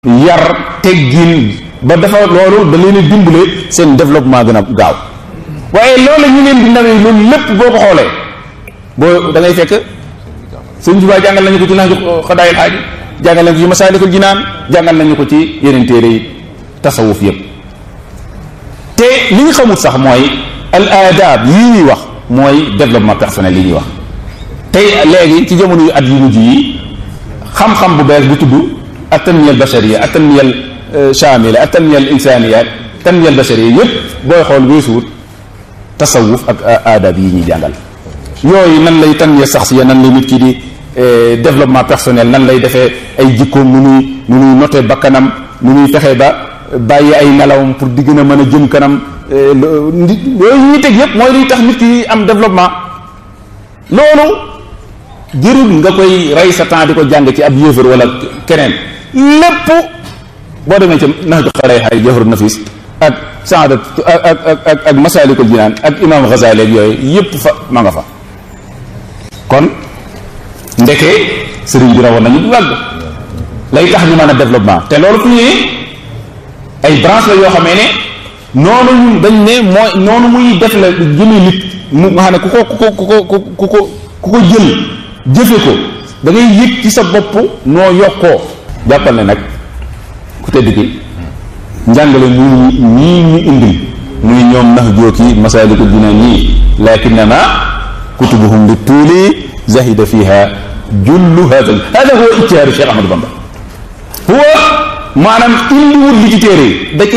yar teggin ba dafa loolu da leen a dimbale seen développement gën a gaaw waaye loolu ñu leen di nawee loolu lépp boo ko xoolee boo da ngay fekk Sëñ Tuubaa jàngal nañu ko ci Nahju Qadaa'il Haaj jàngal nañu ko ci Masaalikul Jinaan jàngal nañu ko ci yeneen téere yi tasawuf yëpp te li ñu xamul sax mooy al adab yii ñuy wax mooy développement personnel yi ñuy wax tey léegi ci jamono yu at yu mujj yi xam-xam bu bees bu tudd at-tanmiya al-bashariyya at-tanmiya al-shamila at-tanmiya al-insaniya at-tanmiya al-bashariyya yëpp booy xool weesuwut tasawuf ak adab yi ñuy jàngal yooyu nan lay tanmiya shakhsiyya nan lay nit ki di développement personnel nan lay defee ay jikkoom nu nuy noté bakkanam nu nuy fexe ba bàyyi ay nelawam pour di gën a mën a jëm kanam yooyu ñuy teg yëpp mooy liy tax nit ki am développement loolu jërul nga koy rey sa temps di ko jàng ci ab yéefar wala keneen lépp boo demee ca Nahju Qadaa'il Haaj Jawharu Nafiis ak Saadat ak Masaalikul Jinaan ak Imaam Ghazali ak yooyu yëpp fa ma nga fa kon ndeke sëriñ bi rawoon nañu bu wàgg lay tax ñu mën a développement te loolu fu ñëwee ay branche la yoo xamee ne noonu ñu dañ ne mooy noonu muy def la jëmee nit mu nga xam ne ku ko jël jëfe ko da ngay yëg ci sa bopp noo yokkoo jàppal ne nag ku tedd ki njàngale muy ñii ñu indil muy ñoom nax jooki Masaalikul Jinaan ñii lakinnama kutubuhum li tuuli zahida fiha jullu hada huwa ijtihaaru Cheikh Ahmadou Bamba huwa maanaam indiwul li ci téere yi da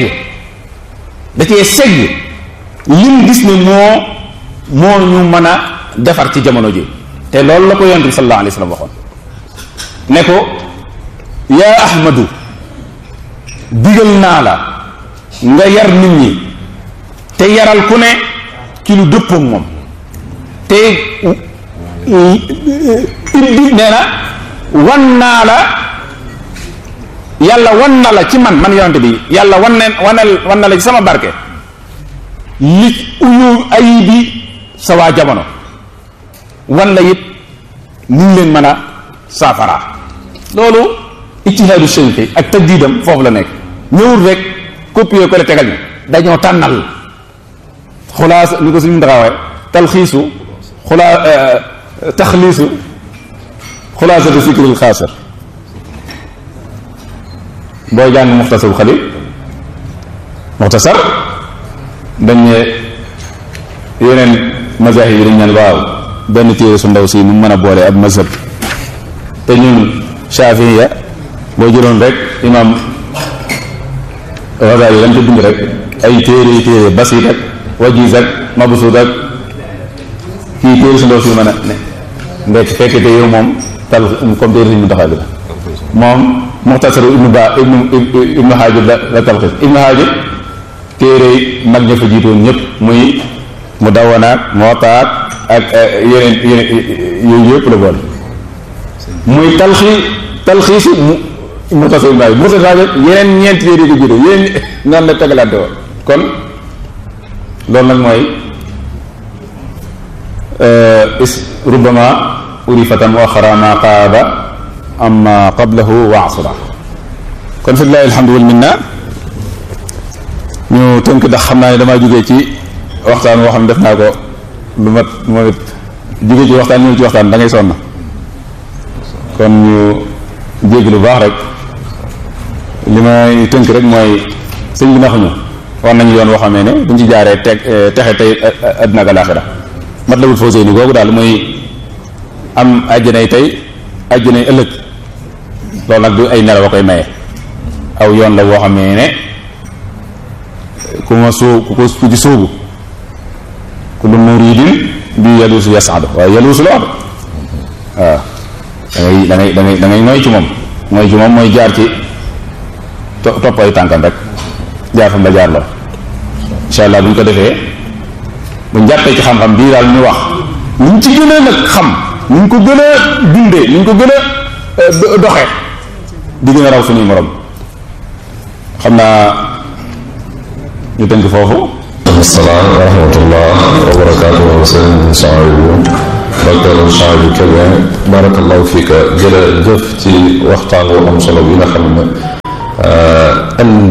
cee segg lim gis ne moo ñu mën a defar ci jamono ji te loolu la ko yonent bi sallallahu alayhi wa sallam waxoon ne ko yaa Ahmadu digal naa la nga yar nit ñi te yaral ku ne ci lu dëppook moom te indi nee na wan naa la yàlla wan na la ci man yonent bi yàlla wan na la ci sama barke li uyu ayibi sa waa jamono wan la it niñ leen mën a saafara loolu ijtihaadu cheikh ak tajdiidam foofu la nekk ñëwul rek copier ko le tegal ni dañoo tànnal xulaas ni ko suñu ndaxawee talxiisu taxliisu xulaasatu fikril xaasir booy jàng muxtasarul xalil muxtasar dañ ne yeneen mazahib yi dañ naan waaw benn téere su ndaw si mu mën a boole ab mazhab te ñun Shafi'iyya boo jëloon rek imam Ghazali lañ ko bind rek ay téere basit ak wajiz ak mabsut ak kii téere su ndaw si mën a ne ndekk fekk te yow moom tal comme téere suñu taxaw bi la moom muxtasaru ibnu Haajib la talxis ibnu Haajib téere mag ña fa jiitoon ñëpp muy mu dawanaat mootaat ak yeneen yooyu yëpp la boole muy talxiisu muxtasar ibnu Haajib muxtasar Haajib yeneen ñeenti téere ko jiite yeneen noonu la tegalante woon kon loolu nag mooy rubbama urifatan wa axara ma qaaba amma qablahu wa asra kon fi lillahi alhamdu wal minna ñu tënk ndax xam naa ne damaa jógee ci waxtaan woo xam ne def naa ko lu mat moom it jógee ci waxtaan ñëw ci waxtaan da ngay sonn kon ñu jéggi lu baax rek li may tënk rek mooy sëñ bi naxuñu war nañu yoon woo xamee ne buñ ci jaaree texe tey àddina ak alaaxira Matlabul Fawzayni googu daal mooy am àjjanay tey àjjanay ëllëg loolu nag du ay nelaw a koy maye aw yoon la woo xamee ne ku ci sóobu kullu muridin bi yaluusu yasaadu waaye yaluusu la wax de waaw da ngay mooy ci moom mooy jaar ci topp ay tànkam rek jaar fam la jaar la insha allah bu ñu ko defee buñ jàppee ci xam-xam bii daal ñu wax niñ ci gën a nag xam niñ ko gën a dundee niñ ko gën a doxee di gën a raw suñuy morom xam naa ñu tënk foofu. asalaam wa rahmatullah wa barakaatuh sëñ Souhaïbou docteur Souhaïbou Kébé barakallahu fiika jërëjëf ci waxtaan wu am solo bi nga xam ne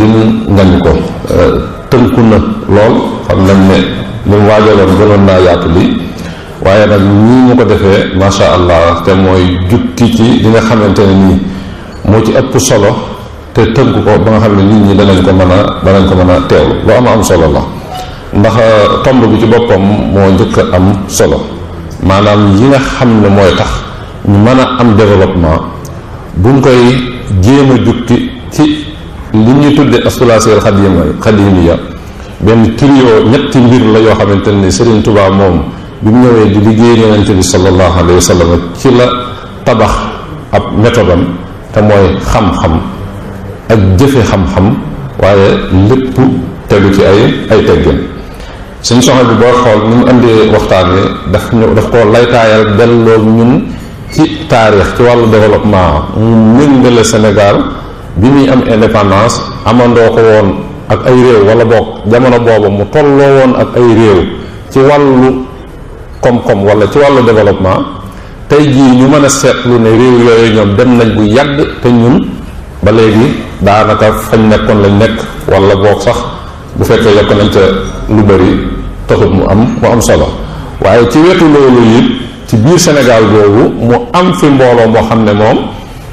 indil ngañ ko tënku na lool xam nañ ne li mu waajaloon gënoon naa yaatu lii waaye nag ñii ñu ko defee masha allah te mooy jukki ci li nga xamante ne nii moo ci ëpp solo te tënk ko ba nga xam ne nit ñi danañ ko mën a teewlu lu am solo la ndax tomb bi ci boppam moo njëkk a am solo maanaam yi nga xam ne mooy tax ñu mën a am développement buñ koy jéem a jukki ci li ñuy tudde asulaasiyal xadimiya benn trio ñetti mbir la yoo xamante ni Serigne Touba moom bi mu ñëwee di liggéey Yonent bi sallallahu alayhi wa sallam ci la tabax ab méthode am te mooy xam-xam ak jëfe xam-xam waaye lépp tegu ci ay teggin suñ soxla bi boo xool ni mu indee waxtaan wi daf koo laytaayal delloo ñun ci taarix ci wàllu développement mu méngale Sénégal bi muy am indépendance amandoo ko woon ak ay réew wala boog jamono booba mu tolloo woon ak ay réew ci wàllu koom-koom wala ci wàllu développement tey jii ñu mën a seetlu ne réew yooyu ñoom dem nañ bu yàgg te ñun ba léegi daanaka fañ nekkoon lañ nekk wala boog sax bu fekkee yokk nañ ca lu bari taxut mu am solo waaye ci wetu loolu it ci biir Sénégal boobu mu am fi mbooloo moo xam ne moom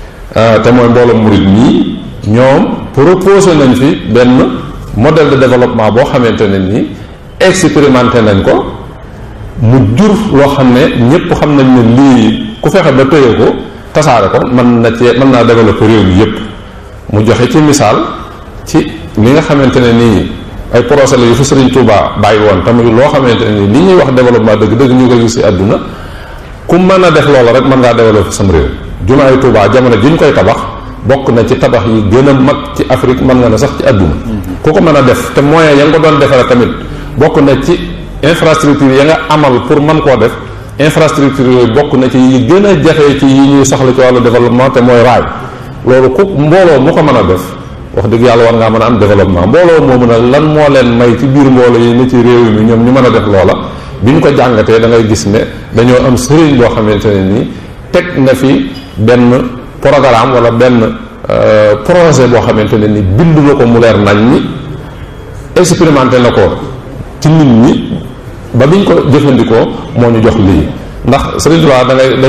te mooy mbooloo murid nii ñoom proposé nañ fi benn modèle de développement boo xamante ne nii expérimenté nañ ko mu jur loo xam ne ñëpp xam nañ ne lii ku fexe ba tëye ko tasaare ko mën naa développer réew mi yëpp mu joxe ci misaal ci li nga xamante ne nii ay projet la yu fi Serigne Touba bàyyi woon tamit loo xamante ne nii li ñuy wax développement dëgg-dëgg ñu koy gis ci àdduna ku mën a def loola rek mën ngaa développer sam réew jumaay Touba jamono ji ñu koy tabax bokk na ci tabax yi gën a mag ci Afrique mën nga ne sax ci àdduna ku ko mën a def te moyen ya nga ko doon defare tamit bokk na ci infrastructure ya nga amal pour mën koo def infrastructure yooyu bokk na ci yi gën a jafe ci yi ñuy soxla ci wàllu développement te mooy raay loolu ku mbooloo mu ko mën a def wax dëgg yàlla war ngaa mën a am développement mbooloo moomu nag lan moo leen may ci biir mbooloo yi ni ci réew mi ñoom ñu mën a def loola bi ñu ko jàngatee da ngay gis ne dañoo am sëriñ boo xamante ne nii teg na fi benn programme wala benn projet boo xamante ne ni bind na ko mu leer nañ ni expérimenté na ko ci nit ñi ba biñ ko jëfandikoo moo ñu jox lii ndax Sëriñ Tuubaa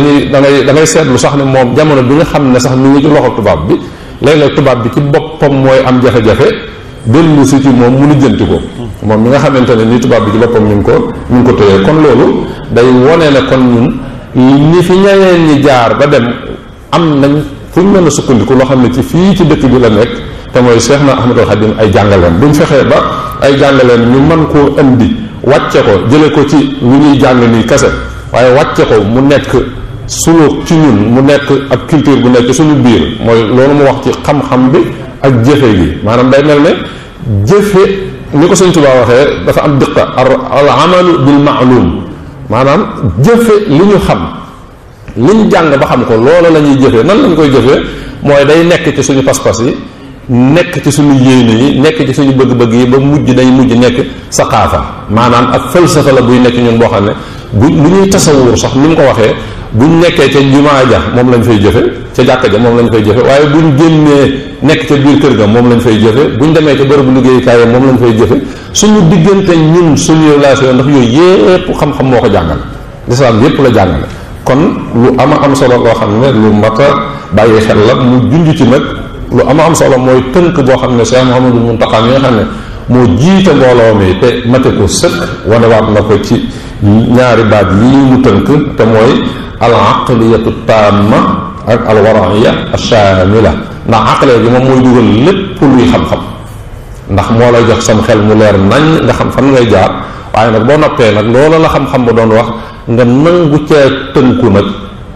da ngay seetlu sax ne moom jamono bi nga xam ne sax mi ngi ci loxo tubaab bi léeg-léeg tubaab bi ci boppam mooy am jafe-jafe dellu si ci moom mu lijjanti ko moom mi nga xamante ne ni tubaab bi ci boppam mi ngi ko téye kon loolu day wone ne kon ñun ni fi ñeneen ñi jaar ba dem am nañ fu ñu mën a sukkandiku loo xam ne ci fii ci dëkk bi la nekk te mooy Cheikh na Ahmadul Khadim ay jàngaleem buñ fexee ba ay jàngaleem ñu mën koo indi wàcce ko jële ko ci lu ñuy jàng nii kese waaye wàcce ko mu nekk suluk ci ñun mu nekk ak culture bu nekk suñu biir mooy loolu mu wax ci xam-xam bi ak jëfe gi maanaam day mel ne jëfe ni ko Sëñ Tuubaa waxee dafa am diqa al amalu bil ma'lum maanaam jëfe li ñu xam li ñu jàng ba xam ko loolu la ñuy jëfee nan lañ koy jëfee mooy day nekk ci suñu pas-pas yi nekk ci suñu yéene yi nekk ci suñu bëgg-bëgg yi ba day mujj nekk saqaafa maanaam ak falsafa la buy nekk ñun boo xam ne bu lu ñuy tasawur sax ni mu ko waxee buñ nekkee ca jumaa ja moom lañ fay jëfe ca jàkka ja moom lañ fay jëfe waaye buñ génnee nekk ca biir kër ga moom lañ fay jëfe buñ demee ca bërëbu liggéeyukaay moom lañ fay jëfe suñu diggante ñun suñu relation ndax yooyu yépp xam-xam moo ko jàngale lislaam yépp la jàngale kon lu am solo loo xam ne lu mat a bàyyi xel la mu junj ci nag lu am solo mooy tënk boo xam ne Cheikh Mouhamadou Mountakha mi nga xam ne moo jiite mbooloo mi te mate ko sëkk wanewaat na ko ci ñaari baat yii mu tënk te mooy al aqliyatu tamma ak al waraiya ashamila ndax aqliya gi moom mooy dugal lépp luy xam-xam ndax moo lay jox sam xel mu leer nañ nga xam fan ngay jaar waaye nag boo noppee nag loola la xam-xam ba doon wax nga nangu cee tënku nag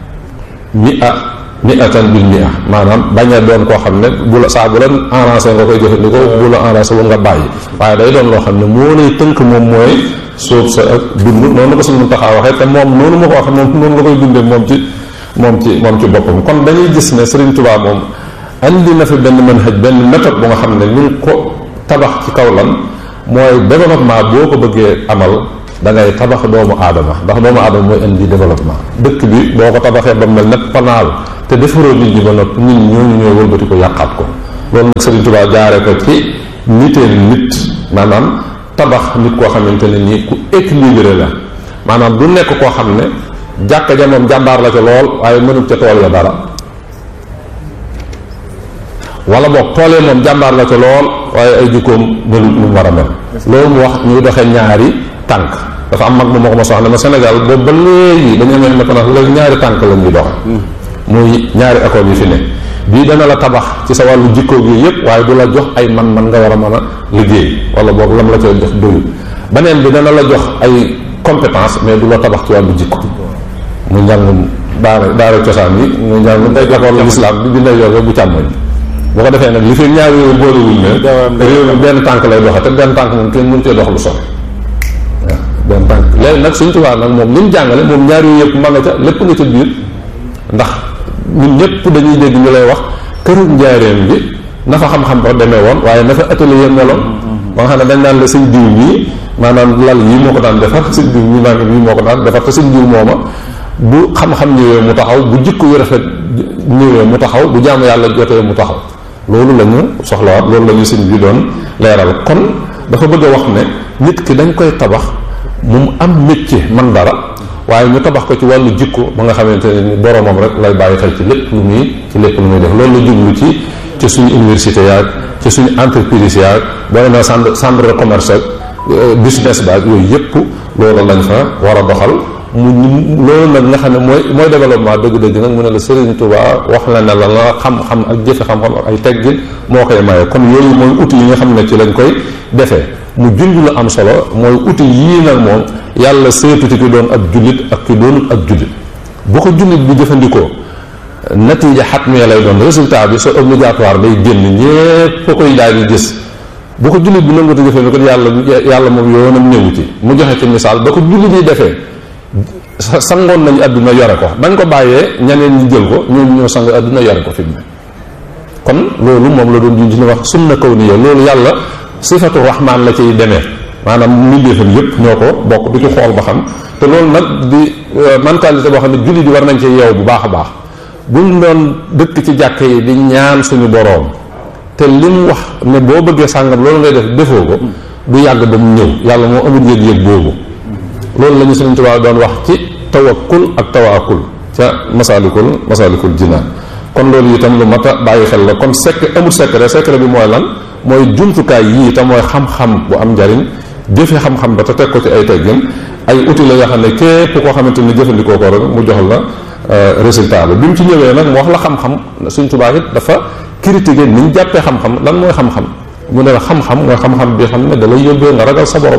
mi'atan bil mi'a maanaam bañ a doon koo xam ne bu la saa bu la arrangé nga koy jëfandikoo bu la arrangé wu nga bàyyi waaye day doon loo xam ne moo lay tënk moom mooy sóob sa ak dund noonu ko suñu taxaw waxee te moom noonu ma ko waxee moom noonu la koy dundee moom ci boppam kon dañuy gis ne Serigne Touba moom andi na fi benn manhaj benn méthode bu nga xam ne ni nga ko tabax ci kaw lan mooy développement boo ko bëggee amal da ngay tabax doomu aadama ndax doomu aadama mooy indi développement dëkk bi boo ko tabaxee ba mel ne panaal te defaroo nit ñi ba noppi nit ñooñu ñooy wëlbati ko yàqaat ko loolu nag Sëriñ Tuubaa jaare ko ci niteel nit maanaam tabax nit koo xamante ne nii ku équilibré la maanaam du nekk koo xam ne jàkka ja moom jàmbaar la ca lool waaye mënut ca tool ya dara wala boog toolee moom jàmbaar la ca lool waaye ay jikkoom mënut lu mu war a mel loolu mu wax ñuy doxee ñaari tànk dafa am mag mu ma ko ma soxla ma Sénégal boobu ba léegi dañu mel ne ko nag léegi ñaari tànk la ñuy doxe muy ñaari école yi fi ne bii dana la tabax ci sa wàllu jikkoo gi yëpp waaye du la jox ay man-man nga war a mën a liggéey wala boog lam la ca jox doyul beneen bi dana la jox ay compétence mais du la tabax ci wàllu jikko mu njàngum daara cosaan yi mu njàngum école l'islam bi bi ndey yor bu càmmoñ boo ko defee nag li fi ñaar yooyu boolewuñ ne réew mi benn tànk lay doxe te benn tànk moom kenn mënu cee dox lu sori waaw benn tànk léegi nag Sëriñ Tuubaa nag moom li mu jàngale moom ñaar yooyu yëpp ma nga ca lépp nga ca biir ndax ñun ñëpp dañuy dégg ñu lay wax këru njaareem bi na fa xam-xam ba demee woon waaye na fa atelier meloon ba nga xam ne dañ naan la sëñ diw nii maanaam lal yi moo ko daan defar sëñ diw nii nangam yi moo ko daan defar te sëñ diw mooma bu xam-xam ñëwee mu taxaw bu jikko yu rafet ñëwee mu taxaw bu jaamu yàlla jotee mu taxaw loolu la ñu soxlawaat loolu la ñu sëñ bi doon leeral kon dafa bëgg a wax ne nit ki dañ koy tabax mu am métier man dara waaye ñu tabax ko ci wàllu jikko ba nga xamante ne ni boromam rek lay bàyyi xel ci lépp lu muy def loolu la jublu ci suñu université yaag ci suñu entreprise yaag boo demee centre de commerce ak business baag yooyu yëpp loolu lañ fa war a doxal loolu nag nga xam ne mooy développement dëgg-dëgg nag mu ne la Serigne Touba wax la ne la xam-xam ak jëfe xam-xam ak ay teggin moo koy maye kon yooyu mooy outil yi nga xam ne ci lañ koy defee mu junj lu am solo mooy outil yii nag moom yàlla seetu ci ki doon ab jullit ak ki doonul ab jullit bu ko jullit bi jëfandikoo natiija xatmiya lay doon résultat bi c'est obligatoire day génn ñépp koy daal di gis bu ko jullit bi nangutu jëfandikoo yàlla moom yoonam néewu ci mu joxe ci misaal ba ko jullit yi defee sangoon nañu àdduna yore ko bañ ko bàyyee ñeneen ñi jël ko ñoom ñoo sang àdduna yore ko fi mu ne kon loolu moom la doon junj ni wax sunna kawniya loolu yàlla sifatu rahmaan la ciy demee maanaam mbindeefam yëpp ñoo ko bokk di ci xool ba xam te loolu nag di mentalité boo xam ne jullit yi war nañ ci yeew bu baax a baax buñ doon dëkk ci jàkk yi di ñaan suñu boroom te lim wax ne boo bëggee sàngam loolu ngay def defoo ko du yàgg ba mu ñëw yàlla moo amul yëg-yëg boobu loolu la ñu Sëriñ Tuubaa doon wax ci tawakkul ak tawaakul ca masalikul jinaan kon loolu itam lu mat a bàyyi xel la kon amul secret bi mooy lan mooy jumtukaay yii te mooy xam-xam bu am njariñ jëfe xam-xam ba te teg ko ci ay teggin ay outils la yoo xam ne képp koo xamante ni jëfandikoo ko rek mu jox la résultat la bi mu ci ñëwee nag mu wax la xam-xam Sëriñ Tuubaa it dafa critiquer ni ñu jàppee xam-xam lan mooy xam-xam mu ne la xam-xam mooy xam-xam bi xam ne da lay yóbbee nga ragal sa borom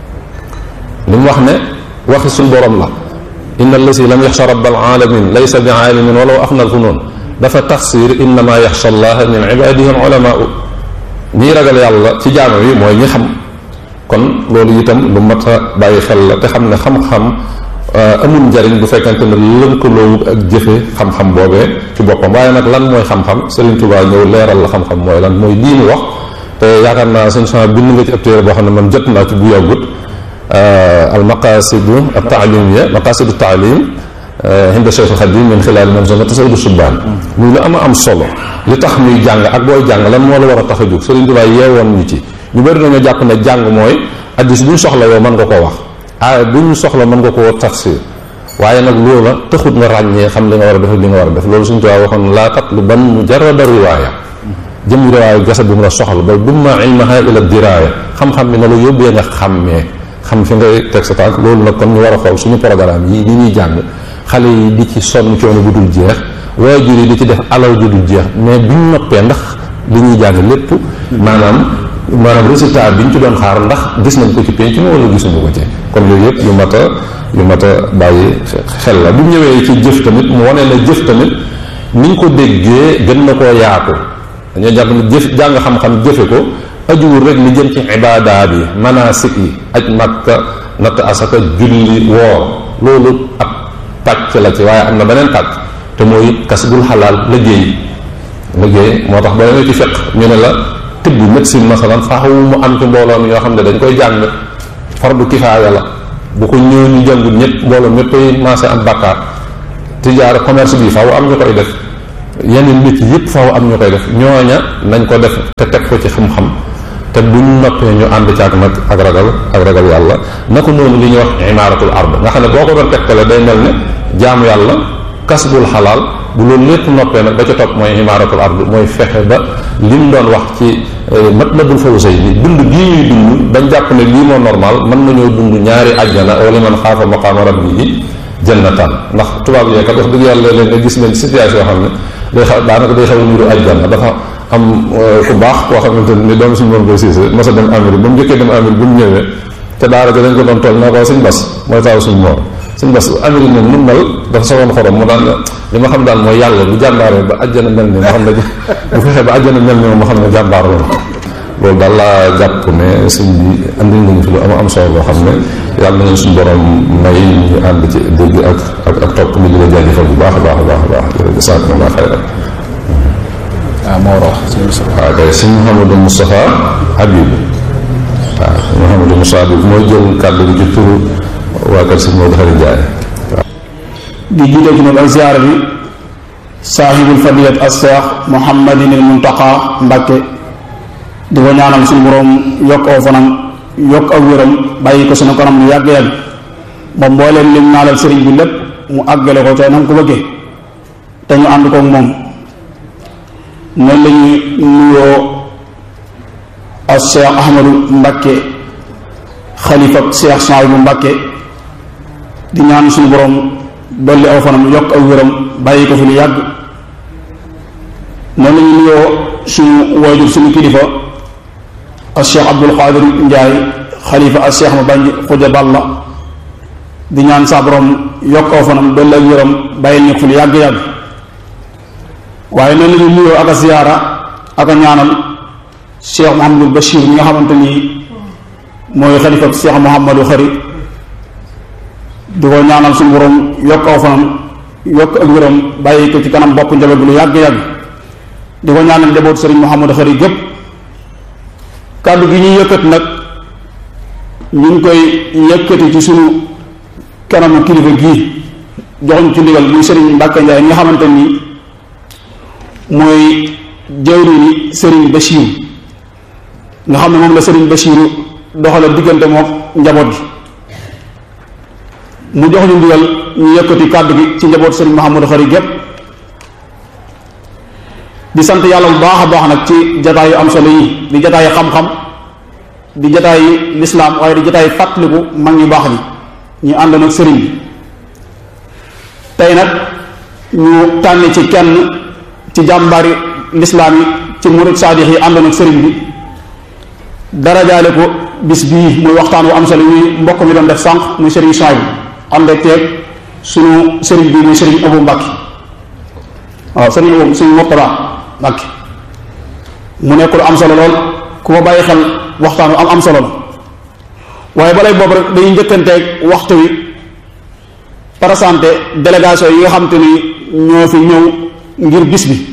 li mu wax ne waxi suñ borom la inna allasi lam yaxsha rabbal alamin laysa bi aalimin walaw afna al funoon dafa tafsir innama yaxsha allaha min ibadihi al ulamaau ñiy ragal yàlla ci jaamo yi mooy ñi xam kon loolu itam lu mat a bàyyi xel la te xam ne xam-xam amul njariñ bu fekkente ne lënkaloowut ak jëfe xam-xam boobee ci boppam waaye nag lan mooy xam-xam Serigne Touba ñëw leeral la xam-xam mooy lan mooy lii mu wax te yaakaar naa sëñ sama bind nga ci ab téere boo xam ne man jot naa ci bu yàggut al maqasidu at taalimiya maqasidu taalim hinda Cheikh al Khadim min xilaali manzuma tasawudu subbaan muy lu am solo li tax muy jàng ak booy jàng lan moo la war a tax a jóg Serigne Touba yeewoon ñu ci ñu bëri nañoo jàpp ne jàng mooy addis bu ñu soxla yoo mën nga koo wax aaya bu ñu soxla mën nga koo tafsir waaye nag loola taxut nga ràññee xam li nga war a def li nga war a def loolu Serigne Touba waxoon laa tatluban mujarrada riwaaya jëm riwaaya gasa bu mu la soxla ba dumma ilmaha ila diraaya xam-xam bi na la yóbbee nga xàmmee xam fi ngay teg sa tànk loolu nag kon ñu war a xool suñu programme yi ni ñuy jàng xale yi di ci sonn coono bu dul jeex waajur yi di ci def alal ju dul jeex mais biñ noppee ndax li ñuy jàng lépp maanaam résultat bi ñu ci doon xaar ndax gis nañ ko ci penc mi wala gisuñu ko ci kon yooyu yëpp yu mat a bàyyi xel la bu ñëwee ci jëf tamit mu wane la jëf tamit ni ñu ko déggee gën na koo yaatu dañoo jàpp ne jëf jàng xam-xam jëfe ko ajuwul rek li jëm ci ibaadaat yi manasik yi aj makka natt asaka julli woor loolu ab pàcc la ci waaye am na beneen pàcc te mooy kasbul xalaal liggéey moo tax ba demee ci fiq ñu ne la tibb médecine masalan faaw mu am ci mbooloo mi yoo xam ne dañ koy jàng fardu kifaaya la bu ko ñëw ñu jàngul ñëpp mbooloo ñëppay maase am bàkkaar tijaara commerce bi faaw am ñu koy def yeneen métier yëpp faaw am ñu koy def ñooña nañ ko def te teg ko ci xam-xam te buñ noppee ñu ànd caag nag ak ragal yàlla naka noonu li ñuy wax imaaratul ard nga xam ne boo ko doon tegtale day mel ne jaamu yàlla kasbul xalaal bu loolu lépp noppee nag ba ca topp mooy imaaratul ard mooy fexe ba lim doon wax ci Matlabul Fawzayni dund gii ñuy dund bañ jàpp ne lii moo normal mën nañoo dund ñaari ajjana wala man xaafa maqaama rabbihi jannataan ndax tubaab yee kat wax dëgg yàlla léeg nga gis leen situation yoo xam ne day xaw daanaka day xaw a niru ajjana dafa am ku baax koo xamante ni doomu suñu moom koy siise mos a dem Amérique ba mu njëkkee dem Amérique bu mu ñëwee te daara ga dañ ko doon tool naa ko suñ bas mooy taaw suñ moor suñ bas Amérique moom nu mel dafa sowoon xorom mu daan li ma xam daal mooy yàlla bu jàmbaaree ba ajjana mel ni ma xam ne bu fexee ba ajjana mel ni ma xam ne jàmbaar la loolu daal laa jàpp ne sëñ bi andil nañu fi lu am solo loo xam ne yàlla nañu suñu borom may ñu ànd ci dégg ak topp ñu di la jaajëfal bu baax a baax a baax a baax jërëjëf sant na laa xayran waaw moo wax waaw kay sëñ Mouhamadou Moustapha Habib waaw sëñ Mouhamadou Moustapha Habib mooy jël kàddu gi ci turu waa kër sëñ Modou Khari Ndiaye di jiite ci nag ak ziyaara bi saahibul fadilat as-Cheikh Mouhamadinil Muntaqa Mbacké di ko ñaanal suñu borom yokk aw fanam yokk ak wéram bàyyi ko suñu kanam lu yàgg-yàgg ba mbooleem lim naalal sëriñ bi lépp mu àggale ko ca nam ko bëggee te ñu ànd koog moom noonu la ñuy nuyoo ak Cheikh Ahmadou Mbacké xalifa Cheikh Souhaïbou Mbacké di ñaan suñu borom dolli aw fanam yokk ak wéram bàyyi ko fi lu yàgg noonu la ñuy nuyoo suñu waajur suñu kilifa ak Cheikh Abdoul Qadir Ndiaye xalifa ak Cheikh ma Banji Xuja Balla di ñaan sa borom yokk aw fanam dolli ak wéram bàyyi ñu ko fi lu yàgg-yàgg waaye noonu la ñuy nuyoo ak a ziyaara ak a ñaanal Cheikh Mouhamadul Bachir mi nga xamante ni mooy xalifa Cheikh Mouhamadou Khari di ko ñaanal suñu borom yokk aw fanam yokk ak wéram bàyyi ko ci kanam bopp njaboot bi lu yàgg-yàgg di ko ñaanal njaboot Serigne Mouhamadou Khari gépp kàddu gi ñuy yëkkat nag ñu ngi koy yëkkati ci suñu kanamu kilifa gii joxuñ ci ndigal muy Serigne Mbacké Ndiaye mi nga xamante ni mooy jawriñu Serigne Bachir nga xam ne moom la Serigne Bachir doxale diggante moom njaboot gi mu jox ñu ndigal ñu yëkkati kàddu gi ci njaboot Serigne Mouhamadou Khari gépp di sant yàlla bu baax a baax nag ci jataay yu am solo yi di jataay xam-xam di jataay lislaam waaye di jataay fàttaliku mag ñu baax ni ñu ànd nag sëriñ bi tey nag ñu tànn ci kenn ci jàmbaari lislaam yi ci murid saadix yi ànd nag sëriñ bi darajaale ko bis bii muy waxtaan wu am solo yi mbokk mi doon def sànq muy sëriñ Souhaïbou ànd ak teeg sunu sëriñ bi muy sëriñ Abou Mbacké waaw sëriñ Abou suñu Mourtada Mbacké mu nekk lu am solo lool ku ko bàyyi xel waxtaan wu am solo la waaye balay boobu rek dañuy njëkkanteeg waxtu wi présenté délégation yi nga xam te ni ñoo fi ñëw ngir bis bi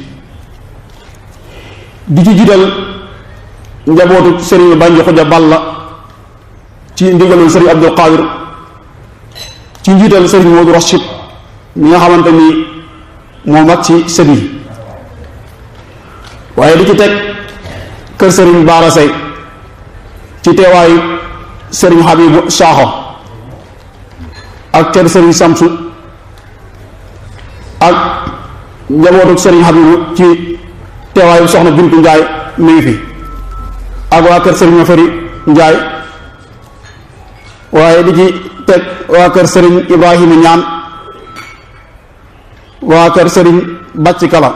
di ci jiital njabootu Serigne Banji Xuja Balla ci ndigalul Serigne Abdoul Qadir ci njiital Serigne Modou Rachid mi nga xamante ni moo mag ci sët yi waaye di ci teg kër Serigne Bara Sey ci teewaayu Serigne Habibou Sakho ak kër Serigne Samsu ak njabootu Serigne Habibou ci teewaayu soxna Bintu Njaay mi ngi fi ak waa kër Serigne Mafari Njaay waaye di ci teg waa kër Serigne Ibrahima Ñaan waa kër Serigne Bàcc Kala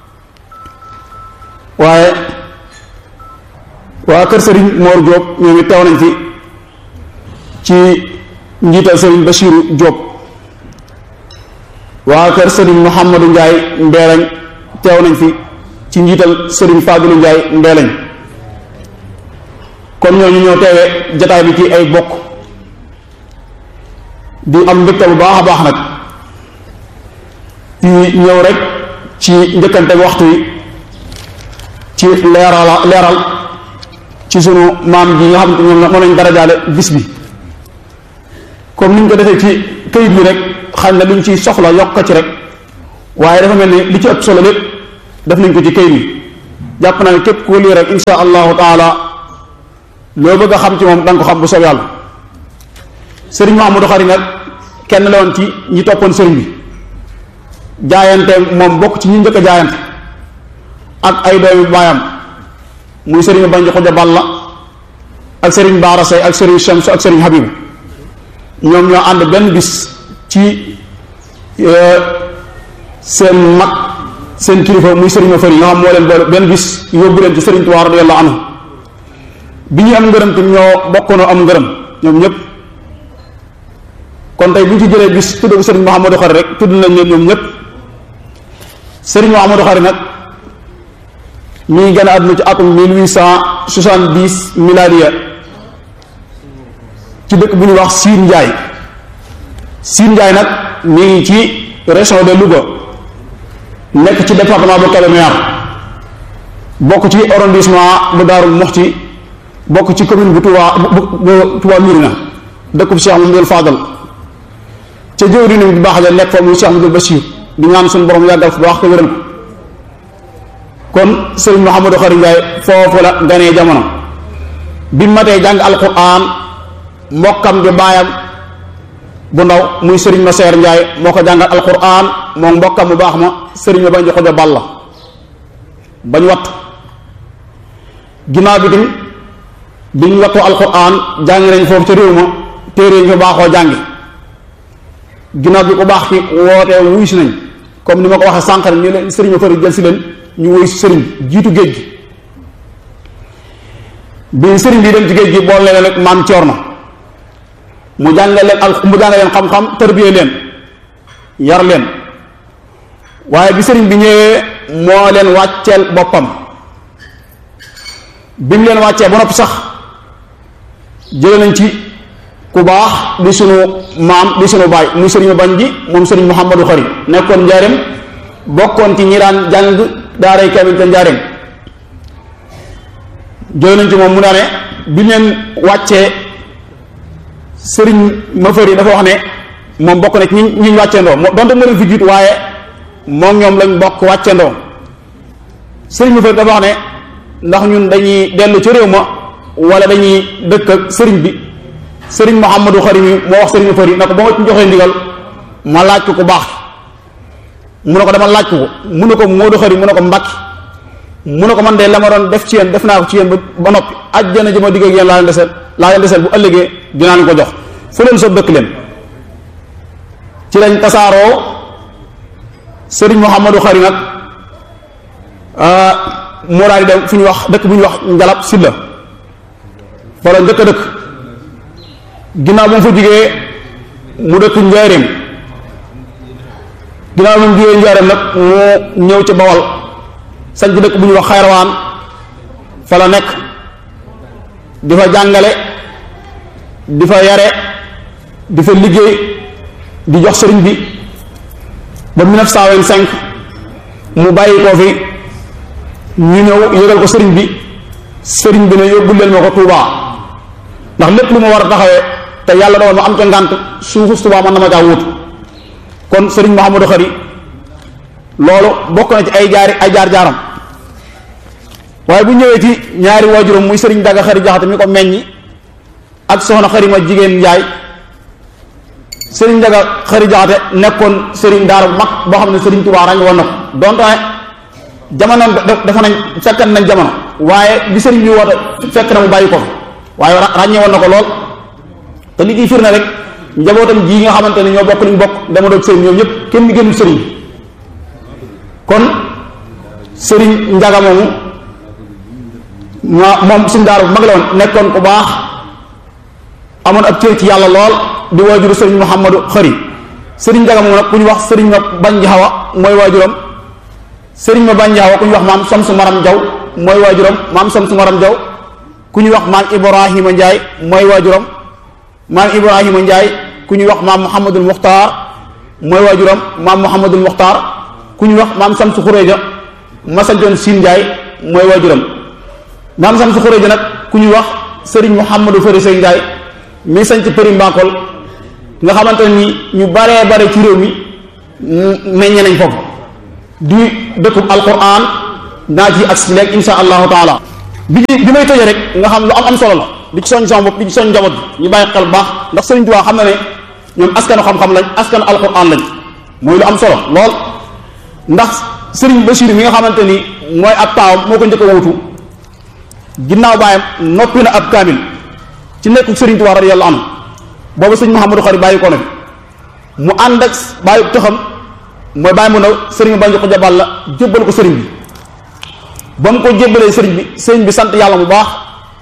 waaye waa kër Serigne Mor Diop ñoom it teew nañ fi ci njiital Serigne Bachiru Diop waa kër Serigne Mouhamadou Ndiaye Mbeleñ teew nañ fi ci njiital Serigne Fadilou Ndiaye Mbeleñ kon ñooñu ñoo teewee jataay bi ci ay bokk di am mbégte bu baax a baax nag di ñëw rek ci njëkkante waxtu wi ci leeral ci sunu maam ji nga xam ne moom lañ darajaale bis bi comme ni ñu ko defee ci këyit bi rek xam na luñ ci soxla yokk ci rek waaye dafa mel ni li ci ëpp solo lépp def nañ ko ci kayit yi jàpp naa ne képp ku lii rek insha allahu taala loo bëgg a xam ci moom da nga ko xam bu soob yàlla. sëriñ Mouhamadou Khary nag kenn la woon ci ñi toppoon sëriñ bi jaayante moom bokk ci ñi njëkk a jaayante ak ay doomi baayam muy sëriñ Banji Xuja Balla ak sëriñ Baara Sey ak sëriñ Shamsu ak sëriñ Habibu ñoom ñoo ànd benn bis ci seen mag seen kilifa muy sëriñ ma fëri nga xam moo leen boole benn bis yóbbu leen ci sëriñ Tuubaa radiyallahu anhu bi ñu am ngërëm te ñoo bokkoonoo am ngërëm ñoom ñëpp. kon tey bu ñu ci jëlee bis tudd ko sëriñ Mouhamadou Khary rek tudd nañ leen ñoom ñëpp. sëriñ Mouhamadou Khary nag mi ngi gën a àdduna ci atum 1870 miladiya ci dëkk bu ñuy wax Siin Njaay. Siin Njaay nag mi ngi ci région de Louga nekk ci département bu Kébémer bokk ci arrondissement bu Daarul Muxti bokk ci commune bu Touba Mirina dëkkub Cheikh Mamadou Fadal ca jëwriñam bu baax ja nekk fa muy Cheikh Mamadou Bachir di ñaan suñu borom yàggal ko baax ko wéral ko. kon sëriñ Mouhamadou Khary Ndiaye foofu la ganee jamono bi matee jàng alquran mbokkam di baayam bu ndaw muy sëriñ ma Seer Ndiaye moo ko jàngal alquran moom mbokkam bu baax ma sëriñ ma Banji Xuja Balla bañ wattu ginnaaw bi tamit biñ wattoo alquran jàng nañ foofu ca réew ma téere ñu fa baaxoo jàngi ginnaaw bi ko baax ci wootee wuy si nañ comme ni ma ko waxee sànq ñu leen sëriñ ma fari jël si leen ñu wuy si sëriñ jiitu géej gi bi sëriñ bi dem ci géej gi boole leen rek maam Coorno mu jàngal leen xam-xam tërbiye leen yar leen waaye bi sëriñ bi ñëwee moo leen wàcceel boppam bi mu leen wàccee ba noppi sax jële nañ ci ku baax di sunu maam di sunu baay muy sëriñ Banji moom sëriñ Mouhamadou Khary nekkoon njaareem bokkoon ci ñi daan jàng daaray kaamil te njaareem jële nañ ci moom mu daane bi leen wàccee sëriñ ma fëri dafa wax ne moom bokk na ci ñi ñu wàcceendoo donte moo leen fi jiitu waaye moom ñoom lañ bokk wàcceendoo sëriñ ma fëri dafa wax ne ndax ñun dañuy dellu ci réew ma wala dañuy dëkk ak sëriñ bi sëriñ Mouhamadou Khary mi moo wax sëriñ ma fëri na ko ba ma ci joxee ndigal ma laaj ko ku baax mu ne ko dama laaj ko mu ne ko Modou Khary mu ne ko Mbàkke mu ne ko man de la ma doon def ci yéen def naa ko ci yéen ba noppi ajjana ji ma digg ak yéen laa leen deseel bu ëllëgee dinaa leen ko jox fu leen soo dëkk leen ci lañ tasaaroo sëriñ Mouhamadou Khary nag moo daal di dem fu ñu wax dëkk bu ñu wax Njalab Silla fa la njëkk a dëkk ginnaaw bu mu fa jugee mu dëkk Njaaréem ginnaaw bu mu jugee Njaaréem nag mu ñëw ci Bawal sañ ci dëkk bu ñuy wax Xayrawaan fa la nekk di fa jàngale di fa yare di fa liggéey di jox sëriñ bi ba 1925 mu bàyyi koo fi ñu ñëw yëgal ko sëriñ bi ne yóbbul leen ma ko Tuubaa ndax lépp lu ma war a taxawee te yàlla doon ma am ca ngànt suufus Tuubaa man na ma caa wut kon sëriñ Mouhamadou Khary loolu bokk na ci ay jaar-jaaram waaye bu ñëwee ci ñaari waajuram muy sëriñ Daga Khary Jaxate mi ko meññi ak soxna Khary ma jigéen Njaay sëriñ Daga Khary Jaxate nekkoon sëriñ daara bu mag boo xam ne sëriñ Tuubaa ràññ woon na ko donte jamono dafa nañ fekkan nañ jamono waaye bi sëriñ bi woote fekk na mu bàyyi ko fi waaye ràññee woon na ko lool te li ciy firnde rek njabootam ji nga xamante ne ñoo bokk liñ bokk dama doog sëriñ ñoom ñëpp kenn génnul sëriñ kon sëriñ Njaga moomu moom suñ daara bu mag la woon nekkoon ku baax amoon ab cër ci yàlla lool di waajuru sëriñ Mouhamadou Khary sëriñ Njaga moomu nag ku ñu wax sëriñ ma Banji Xawa mooy waajuram sëriñ ma Banji Xawa ku ñu wax maam Samsu Maram Jaw mooy waajuram maam Samsu Maram Jaw ku ñuy wax maam Ibrahima Ndiaye mooy waajuram maam Ibrahima Ndiaye ku ñuy wax maam Mouhamadul Muxtaar mooy waajuram maam Mouhamadul Muxtaar ku ñuy wax maam Samsu Xureja ma santoon Siin Ndiaye mooy waajuram maam Samsu Xureja nag ku ñuy wax sëriñ Mouhamadou Fari Sey Ndiaye mi sanc Përi Mbakol nga xamante ni ñu baree bare ci réew mi meññe nañ foofu di dëkkub alquran naa ci ak si léegi insha allahu taala bi may tëjee rek nga xam lu am solo la di ci soñ sama bopp di ci soñ njaboot bi ñu bàyyi xel bu baax ndax Sëriñ Tuubaa xam na ne ñoom askanu xam-xam lañ askanu alquran lañ mooy lu am solo lool ndax Sëriñ Bachir mi nga xamante ni mooy ab taawam moo ko njëkk a wutu ginnaaw baayam noppi na ab kaamil ci nekku Sëriñ Tuubaa radiyallahu anhu boobu sëñ Mouhamadou Khari bàyyi ko na fi mu ànd ak bàyyi tëxam mooy bàyyi mu ndaw sëriñ bañ ko jabal la jébbal ko sëriñ bi ba mu ko jébbalee sëriñ bi sant yàlla bu baax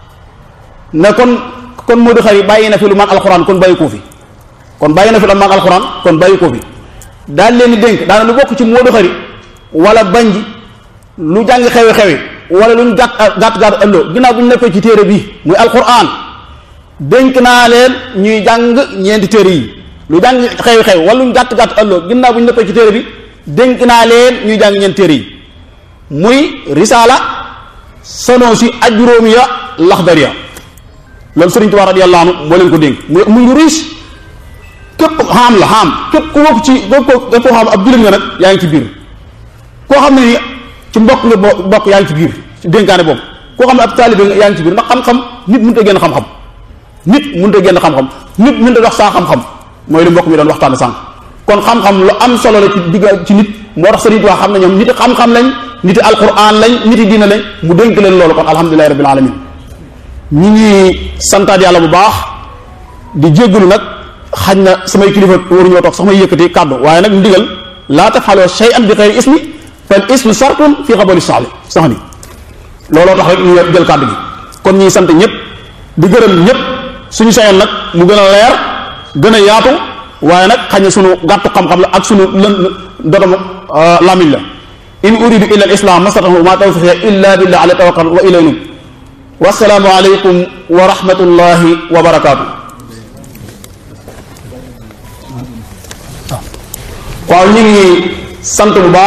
ne kon Modou Khari bàyyi na fi lu man alxuraan kon bàyyi koo fi kon bàyyi na fi lu man alxuraan kon bàyyi koo fi daal leen di dénk daana lu bokk ci Modou Khari wala bañ ji lu jàng xewi wala luñ gàtt ëlloo ginnaaw bu ñu nekkee ci téere bi muy alxuraan dénk naa leen ñuy jàng ñeenti téere yi lu jàng xew wala luñ gàtt ëlloo ginnaaw bu ñu nekkee ci téere bi dénk naa leen ñuy jàng ñeenti téere yi muy risaala Sanusi ak juróomiya Laxdariya loolu Sëriñ Tuubaa radiyallahu anhu moo leen ko dénk muy lu riche képp xam képp ku bokk ci képp koo xam ab jullit nga nag yaa ngi ci biir koo xam ne ni ci mbokk nga bokk yaa ngi ci biir ci dénkaane boobu koo xam ne ab taalibe yaa ngi ci biir ndax xam-xam nit mënut a génn xam-xam nit mënut a dox saa xam-xam mooy li mbokk mi doon waxtaan sànq kon xam-xam lu am solo la ci digg ci nit moo tax Sëriñ Tuubaa xam ne ñoom niti xam-xam lañ niti alquran lañ niti diina lañ mu dénk leen loolu kon alhamdulillahi rabbil alamin ñi ngi santaat yàlla bu baax di jéggalu nag xañ na samay kilifa waruñoo toog sax may yëkkati kàddu waaye nag ndigal laa tafaloo shay'an bi xayri ismi fal ismu sartun fi xabali sax ni looloo tax rek ñu jël kàddu gi kon ñi sant ñëpp di gërëm ñëpp suñu sayoon nag mu gën a leer gën a yaatu waaye nag xañ na suñu gàttu xam-xam la ak suñu dotam lamiñ la in uridu illa al islam mastatahu ma tawfiqi illa billah alayhi tawakkal wa ilayhi unib wassalaamu aleykum wa rahmatullahi wa barakaatu waaw ñu ngi sant bu baax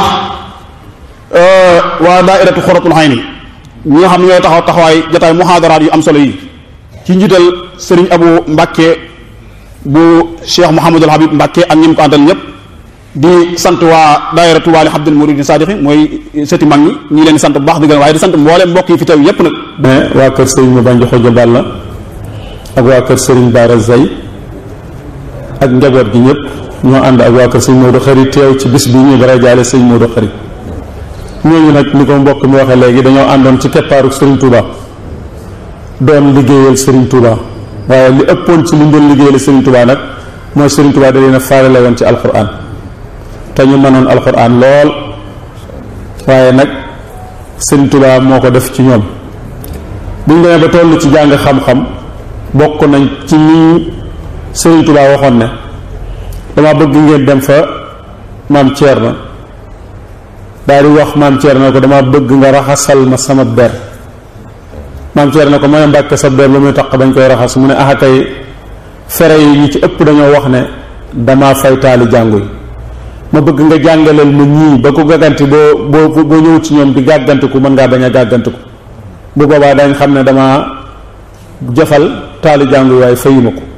waa daairatu Xuratul Ayni ñi nga xam ne ñooy taxawaay jotaay muhaadaraat yu am solo yi ci njiital Sëriñ Abu Mbàkke bu Cheikh Mouhamadul Habib Mbàkke ak ñim ko àndal ñëpp di sant waa daayira Touba li Abdul Muridin Saadixi mooy sëti mag ñi ñi leen di sant bu baax di gën waaye di sant mbooleem mbokk yi fi teew yépp nag mais waa kër Sëriñ ma bañ joxo jabal la ak waa kër Sëriñ Baara Zay ak njaboot gi ñëpp ñoo ànd ak waa kër Sëriñ Modou Khari teew ci bis bi ñuy dara jaale Sëriñ Modou Khari ñooñu nag ni ko mbokk mi waxee léegi dañoo àndoon ci keppaaru Sëriñ Touba doon liggéeyal Sëriñ Touba waaye li ëppoon ci li ñu doon liggéeyal Sëriñ Touba nag mooy Sëriñ Touba da leen a faarale woon ci alquran te ñu mënoon alquran lool waaye nag Sëriñ Touba moo ko def ci ñoom buñ demee ba toll ci jàng xam-xam bokk nañ ci ni Sëriñ Touba waxoon ne dama bëgg ngeen dem fa maam Thierno daal di wax maam Thierno ko dama bëgg nga raxasal ma sama der maam Thierno ko mën a mbàkke sa der lu muy tax bañ koy raxas mu ne ah kay fere yi ñi ci ëpp dañoo wax ne dama fay taali jàngu yi ma bëgg nga jàngaleel ma ñii ba ko gàgganti boo ñëw ci ñoom di gàggantiku mën ngaa bañ a gàggantiku bu boobaa dañ xam ne dama jëfal taali jàngu yi waaye fayuma ko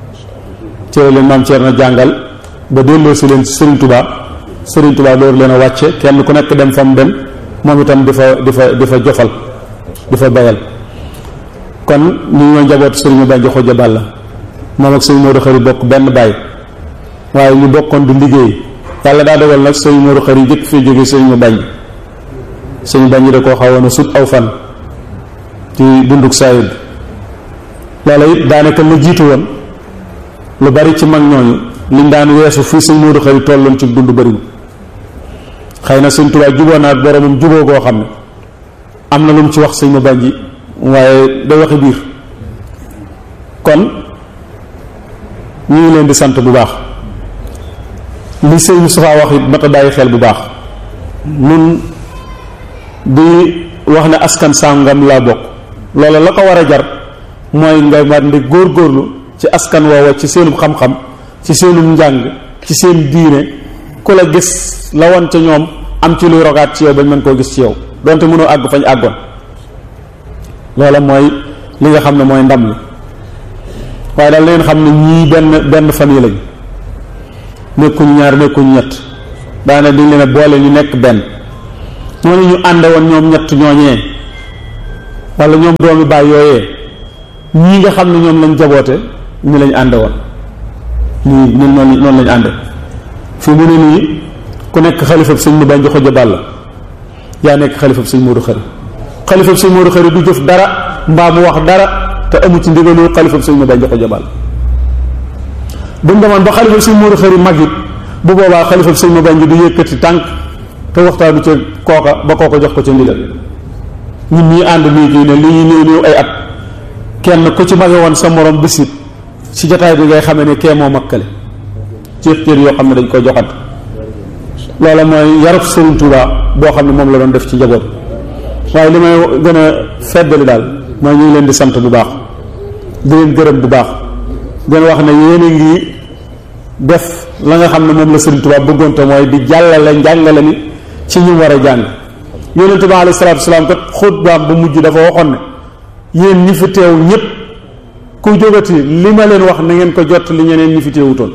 ci leen maam Thierno jàngal ba delloo si leen Serigne Touba door leen a wàcce kenn ku nekk dem fa mu dem moom itam di fa jofal di fa bayal kon ñu ñoo njaboot Serigne Bañ joxo jabal la moom ak Serigne Modou Khari bokk benn baay waaye ñu bokkoon di liggéey yàlla daa dogal nag Serigne Modou Khari jëkk fii jóge Serigne Bañ yi da koo xawoon a sut aw fan ci dunduk saayid loola it daanaka la jiitu woon lu bari ci mag ñooñu liñ daan weesu fii Serigne Modou Khari tolloon ci dund bariwul xëy na Serigne Touba juboo na ak boromam juboo koo xam ne am na lu mu ci wax Serigne Bañ ji waaye da waxi biir kon ñu ngi leen di sant bu baax li Serigne Moustapha wax it mat a bàyyi xel bu baax nun di wax ne askan sàngam laa bokk loola la ko war a jar mooy nga mat ndi góorgóorlu ci askan woowa ci seenum xam-xam ci seenum njàng ci seen diine ku la gis la woon ca ñoom am ci luy rogaat ci yow bañ mën koo gis ci yow donte mënoo àgg fañ àggoon loola mooy li nga xam ne mooy ndam li waaye daal leen xam ne ñii benn famille lañ nekkuñ ñaar nekkuñ ñett daana dañ leen a boole ñu nekk benn noonu ñu ànde woon ñoom ñett ñooñee wala ñoom doomi baay yooyee ñii nga xam ne ñoom lañ jaboote ñu lañ ànde woon ñii noonu lañ ànde fi mu ne nii ku nekk xalifab sëñ mu bañ joxo jabal la yaa nekk xalifab sëñ Modou Khari xalifab sëñ Modou Khari du jëf dara mbaa mu wax dara te amu ci ndigalu xalifab sëñ mu bañ joxo jabal buñ demoon ba xalifab sëñ Modou Khari mag it bu boobaa xalifab sëñ mu bañ du yëkkati tànk te waxtaanu ca kooka ba kooka jox ko ca ndigal ñun ñii ànd nii kii ne li ñuy néew ay at kenn ku ci mage woon sa morom bisit ci jataay bi ngay xamee ne kee moo makkale cër yoo xam ne dañ koy joxat loola mooy yarub Sëriñ Tuubaa boo xam ne moom la doon def ci njaboot waaye li may gën a feddali daal mooy ñu ngi leen di sant bu baax di leen gërëm bu baax gën wax ne yéen a ngi def la nga xam ne moom la Sëriñ Tuubaa bëggoon te mooy di jàllale njàngale mi ci ñu war a jàng yonent bi alayhi salaatu wasalaam kat xutbaam bu mujj dafa waxoon ne yéen ñi fi teew ñépp ku jógati li ma leen wax na ngeen ko jot li ñeneen ñi fi teewutoon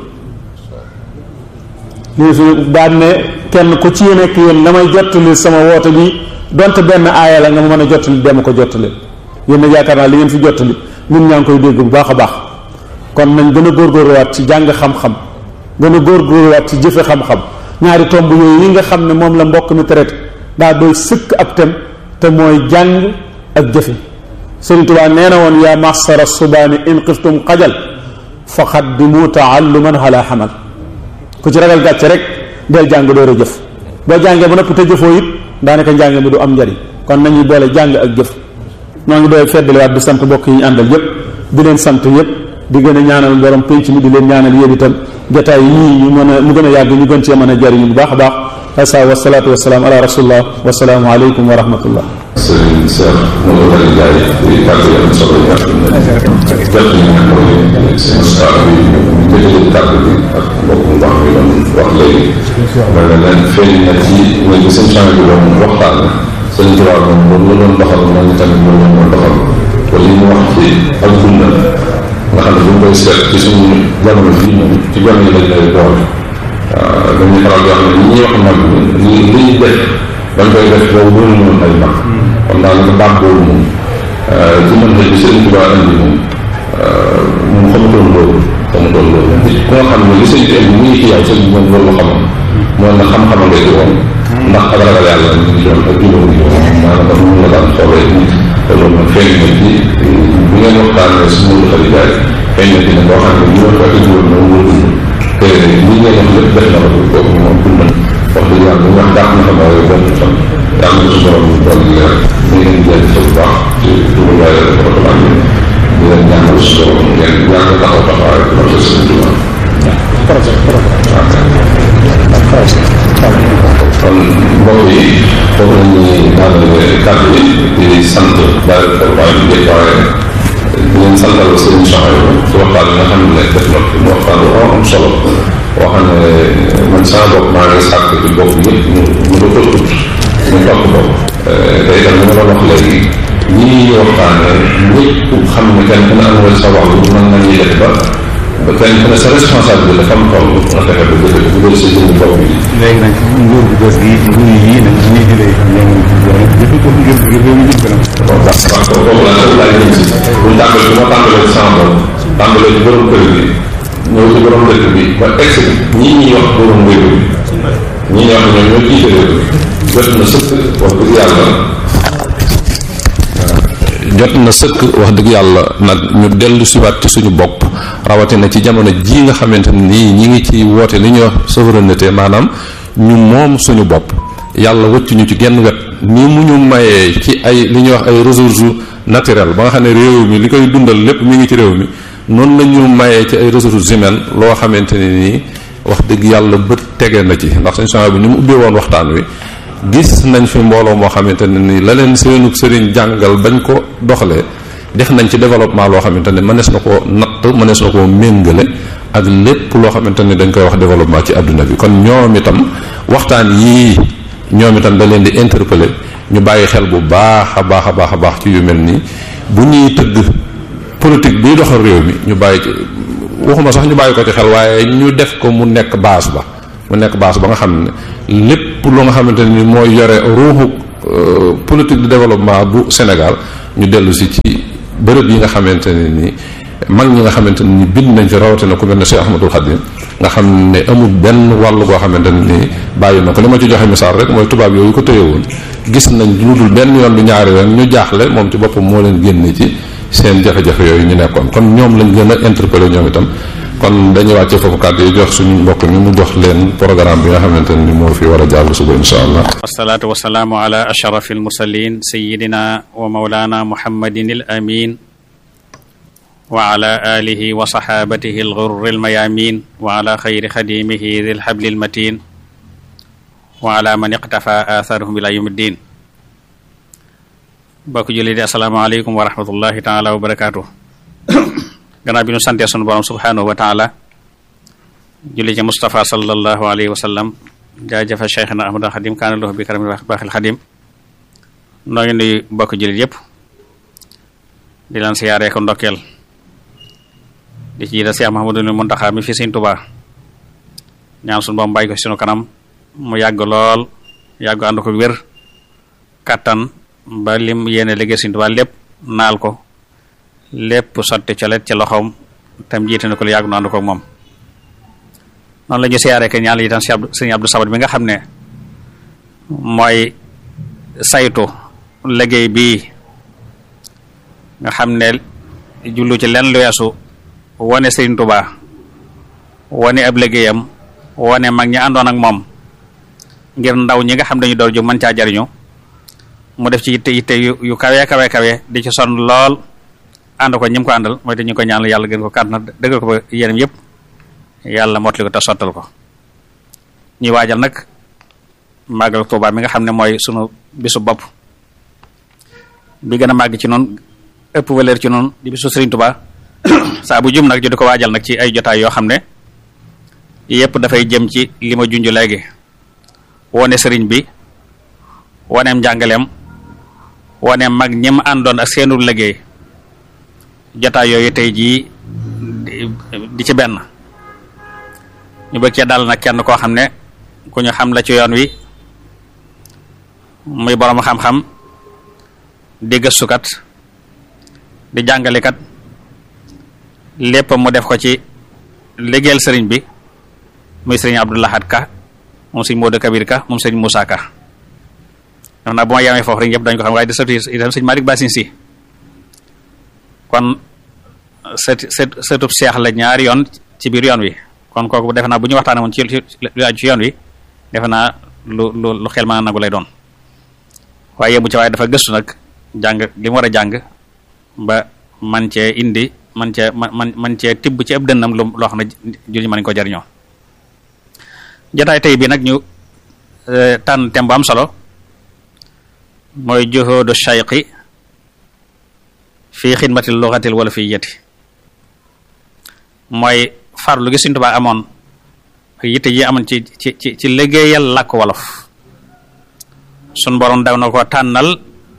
lii fi daan ne kenn ku ci nekk yéen damay jottali sama woote bi donte benn aaya la nga ma mën a jottali dema ko jottali yéen nag yaakaar naa li ngeen fi jottali ñun ñaa ngi koy dégg bu baax a baax kon nañ gën a góorgóorluwaat ci jàng xam-xam gën a góorgóorluwaat ci jëfe xam-xam ñaari tomb yooyu yi nga xam ne moom la mbokk mi traité daa doy sëkk ab tem te mooy jàng ak jëfe Sëriñ Tuubaa nee na woon yaa masara subaani in xiftum xajal fa xaddimu taalluman ala xamal ku ci ragal gàcce rek del jàng door a jëf boo jàngee ba noppi te jëfoo it daanaka njàng mi du am njariñ kon nañuy boole jàng ak jëf noo ngi doy feddaliwaat di sant mbokk yi ñu àndal yépp di leen sant yépp di gën a ñaanal borom pénc mi di leen ñaanal yéen itam jataay yii ñu mën a mu gën a yàgg ñu gën cee mën a jariñu bu baax a baax asa wasalaatu wasalaam ala rasulillah wasalaamu aleykum wa rahmatullah sëriñ Cheikh Modou Khari Ndiaye di kàddu yi am solo yi nga xam ne jot nañu ne mooy seen staff bi ñu jëlee kàddu bi ak mbokk mu baax mi doon wax léegi mel na leen feeñ na ci ne bi seen change bi doon waxtaan sëñ Tuubaa moom loolu la doon doxal man tamit loolu la doon doxal te li mu wax ci ak dundal nga xam ne bu ñu koy seet ci suñu jamono bii moom ci jamono yi lañ lay boole dañuy faral di wax ne ñi ñuy wax mag li ñuy def dañ koy def boobu mënu noonu ay mag kon daanaka baat boobu moom ci mën bi Sëriñ Tuubaa indi moom xamutoon loolu nit ku nga xam ne li sëñ bi indi mu ngi ci yow sëñ bi moom loolu la xamoon mooy na xam-xama nga ci woon ndax ak ragal yàlla ñu ngi doon ak juróom yi maanaam mun la daan xoolee nit te loolu nag feeñ na ci bu ngeen waxtaanee si Modou Khari Ndiaye feeñ na ci ne boo xam ne ñu wax ko ak juróom na mu dund te li ngeen wax lépp def na ko kooku moom dundal wax dëgg yàlla ñu wax dàq na xam waaye benn fan yàlla na su borom doon leer ñu ngeen di jël bu baax ci turu waaye protocole bi di leen ñaanal su borom ngeen yàgg taxaw taxawaay projet Sëriñ Tuubaa kon mbokk yi foofu la ñuy daanale kàddu yi di sant daal waaye di déployé di leen santal seen soxla ci waxtaan bi nga xam ne def na mu waxtaan bu am solo boo xam ne man sama bopp maa ngi sàkk ci bopp yëpp ñu ko tut ñu topp bopp te itam li ma doon wax léegi ñii waxtaane ñëpp xam ne kenn ku ne am nga sa wàllu mën nañuy def ba kenn ku ne sa responsabilité dafa am toll nga fexe ba jëfe bu dee sa jënd bopp bi léegi nag nguur bu bees gi nguur yi nag ñi di lay ñoom jëfe ko ngir réew mi jëm kanam parce que foofu laa jëm si buñ tàmbalee bu ma tàmbalee sama bopp tàmbalee ci borom kër gi ñëw ci borom dëkk bi ba ex ñii ñuy wax borom réew mi ñii ñuy wax ñoom ñoo jiite réew mi jot na sëkk wax dëgg yàlla wax dëgg yàlla nag ñu dellu siwaat ci suñu bopp rawatina ci jamono ji nga xamante nii ñi ngi ci woote li ñuy wax souveraineté maanaam ñu moom suñu bopp yàlla wëcc ñu ci genn wet ni mu ñu mayee ci ay li ñuy wax ay ressources naturelles ba nga xam ne réew mi li koy dundal lépp mi ngi ci réew mi noonu la ñu mayee ci ay ressources humaines loo xamante ne nii wax dëgg yàlla bët tege na ci ndax suñu sama bi ni mu ubbee woon waxtaan wi gis nañ fi mbooloo moo xamante ne nii la leen seenu sëriñ jàngal bañ ko doxalee def nañ ci développement loo xamante ne mënees na koo natt mënees na koo méngale ak lépp loo xamante ne dañ koy wax développement ci adduna bi kon ñoom itam waxtaan yii ñoom itam da leen di interpeller ñu bàyyi xel bu baax a baax a baax a baax ci yu mel nii bu ñuy tëgg politique bii doxal réew mi ñu bàyyi ci waxuma sax ñu bàyyi ko ci xel waaye ñu def ko mu nekk base ba mu nekk base ba nga xam ne lépp lu nga xamante ni mooy yore ruuxu politique de développement bu Sénégal ñu dellu si ci bërëb yi nga xamante ne ni mag ñi nga xamante ne ni bind nañ fi rawatina ku mel ne Cheikh Ahmadul Khadim nga xam ne amul benn wàll goo xamante ne ni bàyyi na ko. li ma ci joxe misaal rek mooy tubaab yooyu ko téye woon gis nañ lu dul benn yoon bi ñaari yoon ñu jaaxle moom ci boppam moo leen génne ci seen jafe-jafe yooyu ñu nekkoon kon ñoom lañ gën a interpellé ñoom itam. kon dañuy wàccee foofu kàddu yi jox suñu mbokk mi mu jox leen programme bi nga xamante ne ni moo fi war a jàll suba insha allah. wasalaatu wasalaamu ala ashraf almursalin sayidina wa maulana muhammadin al amin wa ala alihi wa sahabatihi alghurri almayamin wa ala xayri xadimihi dil habli almatin wa ala man iqtafa atharuhum ila yawmi ddin. bokk julli di assalaamu aleykum wa rahmatullahi taala wa barakatuh. gannaaw bi ñu santee sunu borom subhanahu wa taala julli ci Mustafa sallallahu alayhi wa sallam jaajëfa cheikhna ahmadul xadim kaana lahu bi karamil baaxil xadim. noo ngi nuyu bokk jullit yëpp di leen siyaaree ko ndokkeel di ci jiital Cheikh Mahamadul Muntaxa mi fi Sëriñ Tuubaa ñaan sunu borom bàyyi ko sunu kanam mu yàgg lool yàgg ànd ko wér kattan ba lim yéene liggéey Sëriñ Tuubaa lépp naal ko lépp sotti colet ci loxoom tam jiite na ko lu yàgg nu ànd ko moom. noonu la ñu siyaaree ke ñaan itam Sëriñ Abdou Samad bi nga xam ne mooy saytu liggéey bii nga xam ne jullu ci lenn lu weesu wane Sëriñ Tuubaa wane ab liggéeyam wane mag ñi àndoon ak moom ngir ndaw ñi nga xam dañu door ju mën caa jariñu mu def ci yitte yu kawe di ci sonn lool ànd ko ñi mu ko àndal mooy te ñu ko ñaanal yàlla gën ko kàttan dëggal ko ba yéenam yëpp yàlla motali ko te sottal ko. ñuy waajal nag màggal Tuubaa mi nga xam ne mooy sunu bisu bopp bi gën a màgg ci noonu ëpp valeur ci noonu di bisu Sëriñ Tuubaa saa bu jum nag ju di ko waajal nag ci ay jotaay yoo xam ne yëpp dafay jëm ci li ma junj léegi wone sëriñ bi woneem njàngaleem woneem mag ñim àndoon ak seenu liggéey. jotaay yooyu tey jii di ci benn ñu bëgg cee dal nag kenn koo xam ne ku ñu xam la ci yoon wi muy borom xam-xam di gëstukat di jàngalekat lépp mu def ko ci liggéeyal sëriñ bi muy sëriñ Abdou Lahad Ka moom sëriñ Modou Kabir Ka moom sëriñ Moussa Ka. daf naa bu ma yamee foofu rek ñëpp dañ ko xam waaye di sëtu itam sëriñ Malick Bassine si kon sëtub seex la ñaari yoon ci biir yoon wi kon kooku defe naa bu ñu waxtaanee woon ci lu aju ci yoon wi defe naa lu xel mën a nangu lay doon waaye yemu ci waaye dafa gëstu nag jàng li mu war a jàng ba man cee indi man cee tibb ci ëpp dënnam loo xam ne julli mën nañu ko jariñoo. jotaay tey bi nag ñu tànn thème bu am solo mooy juhudu shayqi fii xidmatil lugatil wala fii yeti mooy farlu gi Sëriñ Tuubaa amoon ak yitte yi amoon ci liggéeyal làkk wolof sun borom daw na ko tànnal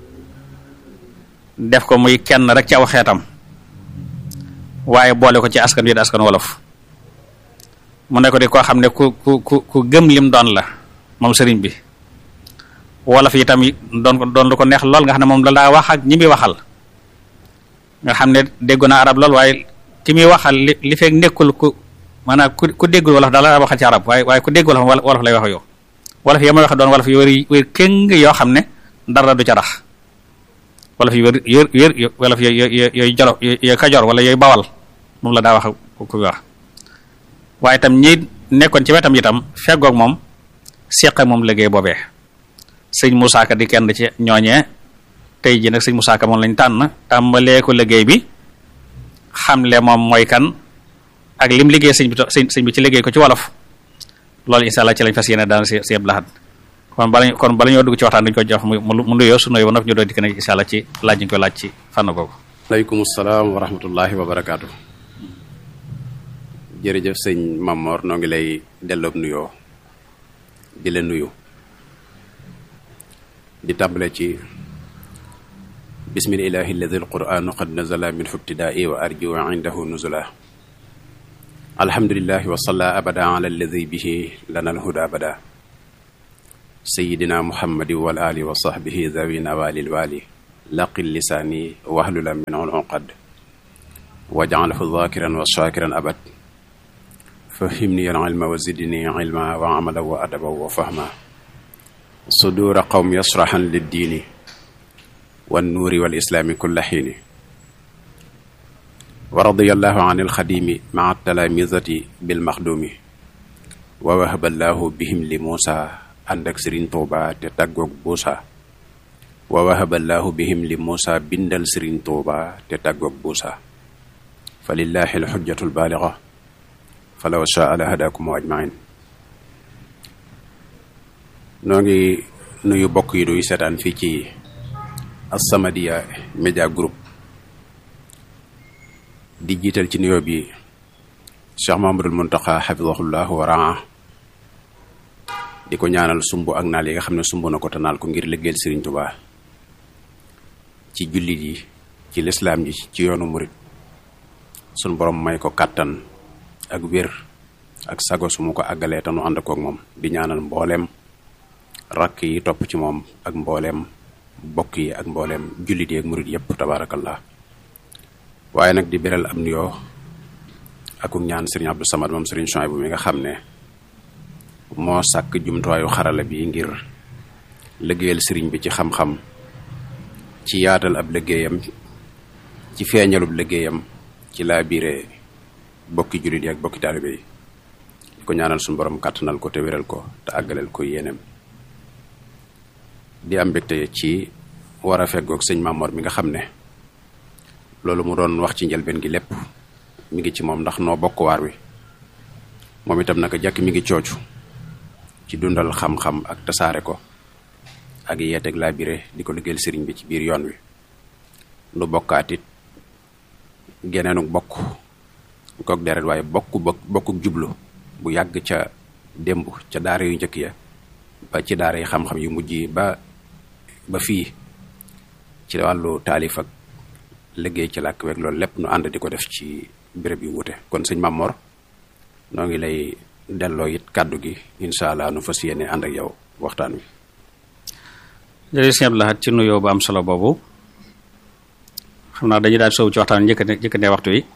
def ko muy kenn rek ci aw xeetam waaye boole ko ci askan wi di askan wolof mu ne ko di koo xam ne ku gëm lim doon la moom sëriñ bi wolof yi itam doon lu ko neex lool nga xam ne moom la daa wax ak ñi muy waxal nga xam ne déggu na arab lool waaye ki muy waxal li fekk nekkul maanaam ku déggul wolof daal la waxal ci arab waaye ku dégg wolof lay wax yow wolof yi may wax doon wolof yu wér kéng yoo xam ne dara du ca rax wolof yu wér wolof yooyu jolof yooyu kajoor wala yooyu bawal moom la daa wax ku wax waaye itam ñi nekkoon ci wetam itam feggoog moom seq moom liggéey boobee sëñ Moussa Ka di kenn ci ñooñee tey ji nag sëñ Moussa Ka moom lañ tànn tàmbalee ko liggéey bi xamle moom mooy kan ak lim liggéey sëñ bi ci liggéey ko ci wolof loolu insha Allah ci lañ fas yéene daan si Abdou Lahad kon bala ñoo dugg ci waxtaan dañu ko jox mu nuyoo su nuyoo nag ñu doon dikk nag insha Allah ci laaj ñu ko laaj ci fànn googu. aleykum salaam wa rahmatullahi wa barakaatu. jërëjëf sëñ Mamor noo ngi lay delloob nuyoo di la nuyu di tàmbale ci bismil ilahi alladi alquranu qad nazala min ibtidaai wa arju indahu nuzula alhamdulillahi wa salla abada ala alladi bihi lana alhuda abada sayidina muhammadi wal ali wa sahbihi zawina walil wali laqil lisaani wahlula min ulqad waj'alhu dhakiran wa shakiran abad fahimni al ilma wa zidni ilma wa amala wa adaba wa fahma sudura qawm yasrahan lid dini wan nuuri wal islaami kulla xiini wa radiyallahu an alxadimi maa talamizati bil maxdumi wa wahaballahu bihim li Muusa ànd ak Sëriñ Tuuba te tàggoog buusa wa wahaballahu bihim li Muusa bindal Sëriñ Tuuba te tàggoog buusa fa lillahi alxujjatu albaaliga fa law shaa la hadakum ajmain noo ngi nuyu bokk yi duy seetaan fii ci As-Samadiyya Media Group di jiital ci nuyoo bi Cheikh Mahamadul Muntaxa xafidahullah wa raa di ko ñaanal sumb ak naal yi nga xam ne sumb na ko te naal ko ngir liggéeyal Sëriñ Tuubaa ci jullit yi ci lislaam yi ci yoonu murit sun borom may ko kàttan ak wér ak sago su mu ko àggalee te nu ànd koog moom di ñaanal mbooleem rakk yi topp ci moom ak mbooleem bokk yi ak mbooleem jullit yi ak murit yépp tabaarakallah waaye nag di beral am nuyoo akuk ñaan Sëriñ Abdou Samad moom Sëriñ Chouaïbou mi nga xam ne moo sàkk jumtuwaayu xarala bi ngir liggéeyal sëriñ bi ci xam-xam ci yaatal ab liggéeyam ci feeñalub liggéeyam ci laa biire bokki jullit yi ak bokki taalibe yi di ko ñaanal suñu borom kàttanal ko te wéral ko te àggaleel ko yéeneem di am mbégte ci war a feggoog sëñ Mamor mi nga xam ne loolu mu doon wax ci njëlbeen gi lépp mi ngi ci moom ndax noo bokk waar wi moom itam naka jàkk mi ngi coocu ci dundal xam-xam ak tasaare ko ak yeeteeg laa bire di ko liggéeyal sëriñ bi ci biir yoon wi nu bokkaatit geneenuk bokk kook deret waaye bokkuk jublu bu yàgg ca démb ca daara yu njëkk ya ba ci daara yi xam-xam yu mujj yi ba fii ci wàllu taalif ak liggéey ci làkk weeg loolu lépp nu ànd di ko def ci béréb yu wute kon sëñ Mamor noo ngi lay delloo it kàddu gi incha allah nu fas yéene ànd ak yow waxtaan wi. jërëjëf sëñ Abdou Lahad ci nuyoo bu am solo boobu xam naa dañu daal soobu ci waxtaan njëkkandee waxtu wi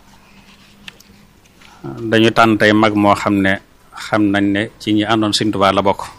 dañu tànn tey mag moo xam ne xam nañ ne ci ñi àndoon Sëñ Tuubaa la bokk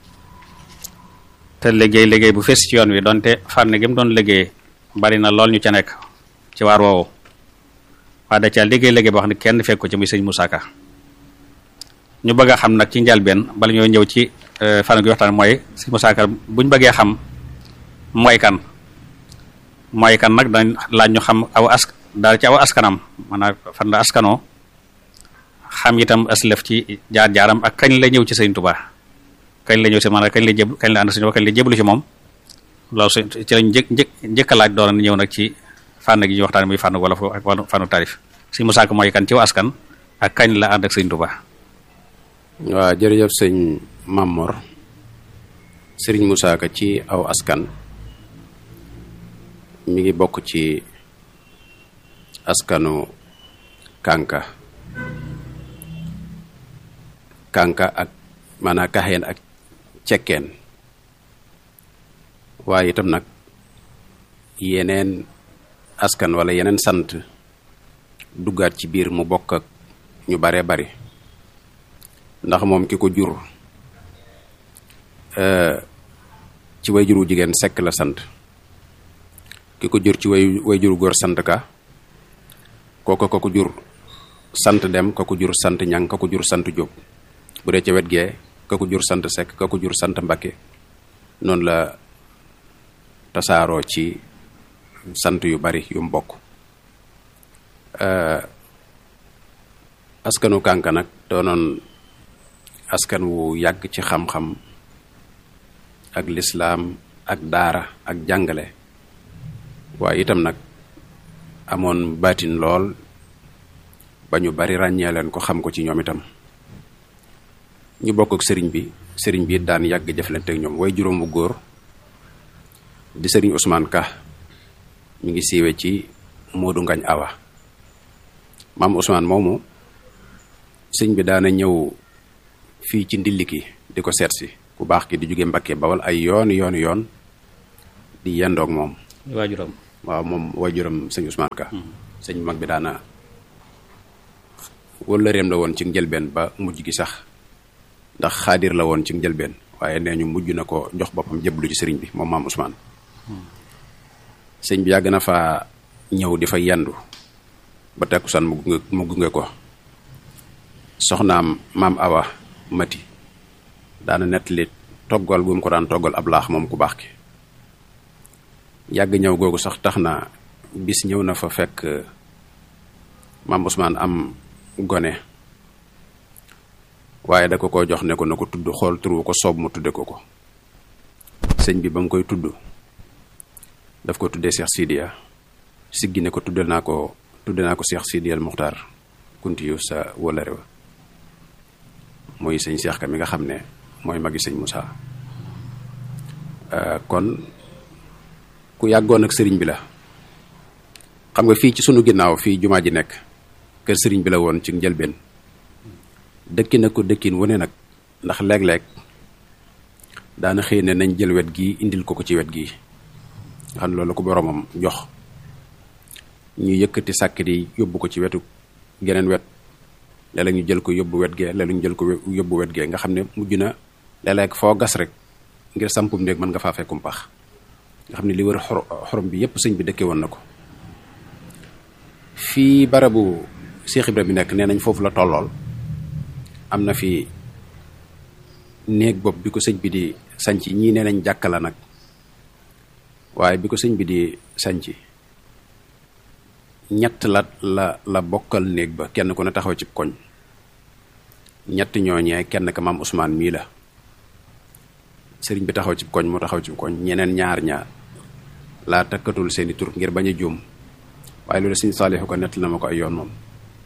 te liggéey bu fees ci yoon wi donte fànn gi mu doon liggéey bari na lool ñu ca nekk ci waar woowu waaye da ca liggéey boo xam ne kenn fekk ko ci muy sëñ Moussa Ka ñu bëgg a xam nag ci njëlbeen bala ñoo ñëw ci fànn gi waxtaan mooy sëñ Moussa Ka buñ bëggee xam mooy kan nag dañ laaj ñu xam daal ci aw askanam maanaam fan la askanoo xam itam aslëf ci jaar-jaaram ak kañ la ñëw ci sëñ Tuubaa kañ la ñëw si maanaam kañ la ànd sëñ Tuubaa kañ la jéblu ci moom loolu ci lañ njëkk a laaj doon ñëw nag ci fànn gi ñu waxtaan muy fànn wala ak fànnu taarif sëñ Moussa Ka mooy kan ci askan ak kañ la ànd ak sëñ Tuubaa. waaw jërëjëf sëñ Mamor Sëriñ Moussa Ka ci aw askan mi ngi bokk ci askanu Kanka ak maanaam Kaxeen ak Cekkeen waaye itam nag yeneen askan wala yeneen sant duggaat ci biir mu bokk ak ñu baree bari ndax moom ki ko jur ci way juru jigéen Sekk la sant ki ko jur ci way juru góor sant Ka kooko ko jur sant Dem ko jur sant Ñang ko jur sant Jóob bu dee ca wet gee ka ko jur sant Sekk ka ko jur sant Mbakke noonu la tasaaroo ci sant yu bari yu mu bokk askanu Kanka nag doonoon askan wu yàgg ci xam-xam ak lislaam ak daara ak jàngale waaye itam nag amoon baatin lool ba ñu bari ràññee leen ko xam ko ci ñoom itam ñu bokk ak sëriñ bi daan yàgg jëflante ak ñoom way juróom bu góor di sëriñ Ousmane Ka mi ngi siiwe ci Moodu Ngañ Awa maam Ousmane moomu sëñ bi daana ñëw fii ci ndilliki di ko seet si ku baax ki di jóge Mbakke Bawal ay yoon di yendoog moom waajuram waaw moom waajuram sëñ Ousmane Ka sëñ mag bi daana wëllëreem la woon ci njëlbeen ba mujj gi sax ndax xaadir la woon ci njëlbeen waaye nee ñu mujj na ko jox boppam jëblu ci sëriñ bi moom maam Ousmane sëñ bi yàgg na fa ñëw di fa yendu ba takkusaan mu gunge ko soxnaam maam Awa Mati daana nettali toggal gu mu ko daan toggal ab laax moom ku baax ki yàgg ñëw googu sax tax na bis ñëw na fa fekk maam Ousmane am gone waaye da ko jox ne ko na ko tudd xool turu ko soob mu tudde ko sëñ bi ba mu koy tudd daf ko tuddee Cheikh Sidiya siggi ne ko tudde naa ko Cheikh Sidiya al Muxtaar kuntiyu sa wala réew muy sëñ Cheikh Ka mi nga xam ne mooy magi sëñ Moussa kon ku yàggoon ak sëriñ bi la xam nga fii ci sunu ginnaaw fii jumaa ji nekk kër sëriñ bi la woon ci njëlbeen dëkki na ko dëkkin wu ne nag ndax léeg-léeg daana xëy ne nañ jël wet gi indil ko ci wet gi nga xam ne loolu ko boromam jox ñu yëkkati sàkk di yóbbu ko ci wetu geneen wet léeg-léeg ñu jël ko yóbbu wet gee léeg-léeg ñu jël ko yóbbu wet gee nga xam ne mujj na léeg-léeg foo gas rek ngir sampum néeg mën nga faa fekkum pax nga xam ne li wër xorom bi yépp sëñ bi dëkke woon na ko fii barabu Cheikh Ibra bi nekk nee nañ foofu la tollool am na fi néeg bopp bi ko sëñ bi di sanc ñii nee nañ jàkka la nag waaye bi ko sëñ bi di sanc ñett la bokkal néeg ba kenn ku ne taxaw ci koñ ñett ñooñee kenn ka maam Ousmane mii la sëriñ bi taxaw ci koñ mu taxaw ci koñ ñeneen ñaar laa takkatul seeni tur ngir bañ a juum waaye loolu sëñ Saalixu ko nett na ma ko ay yoon moom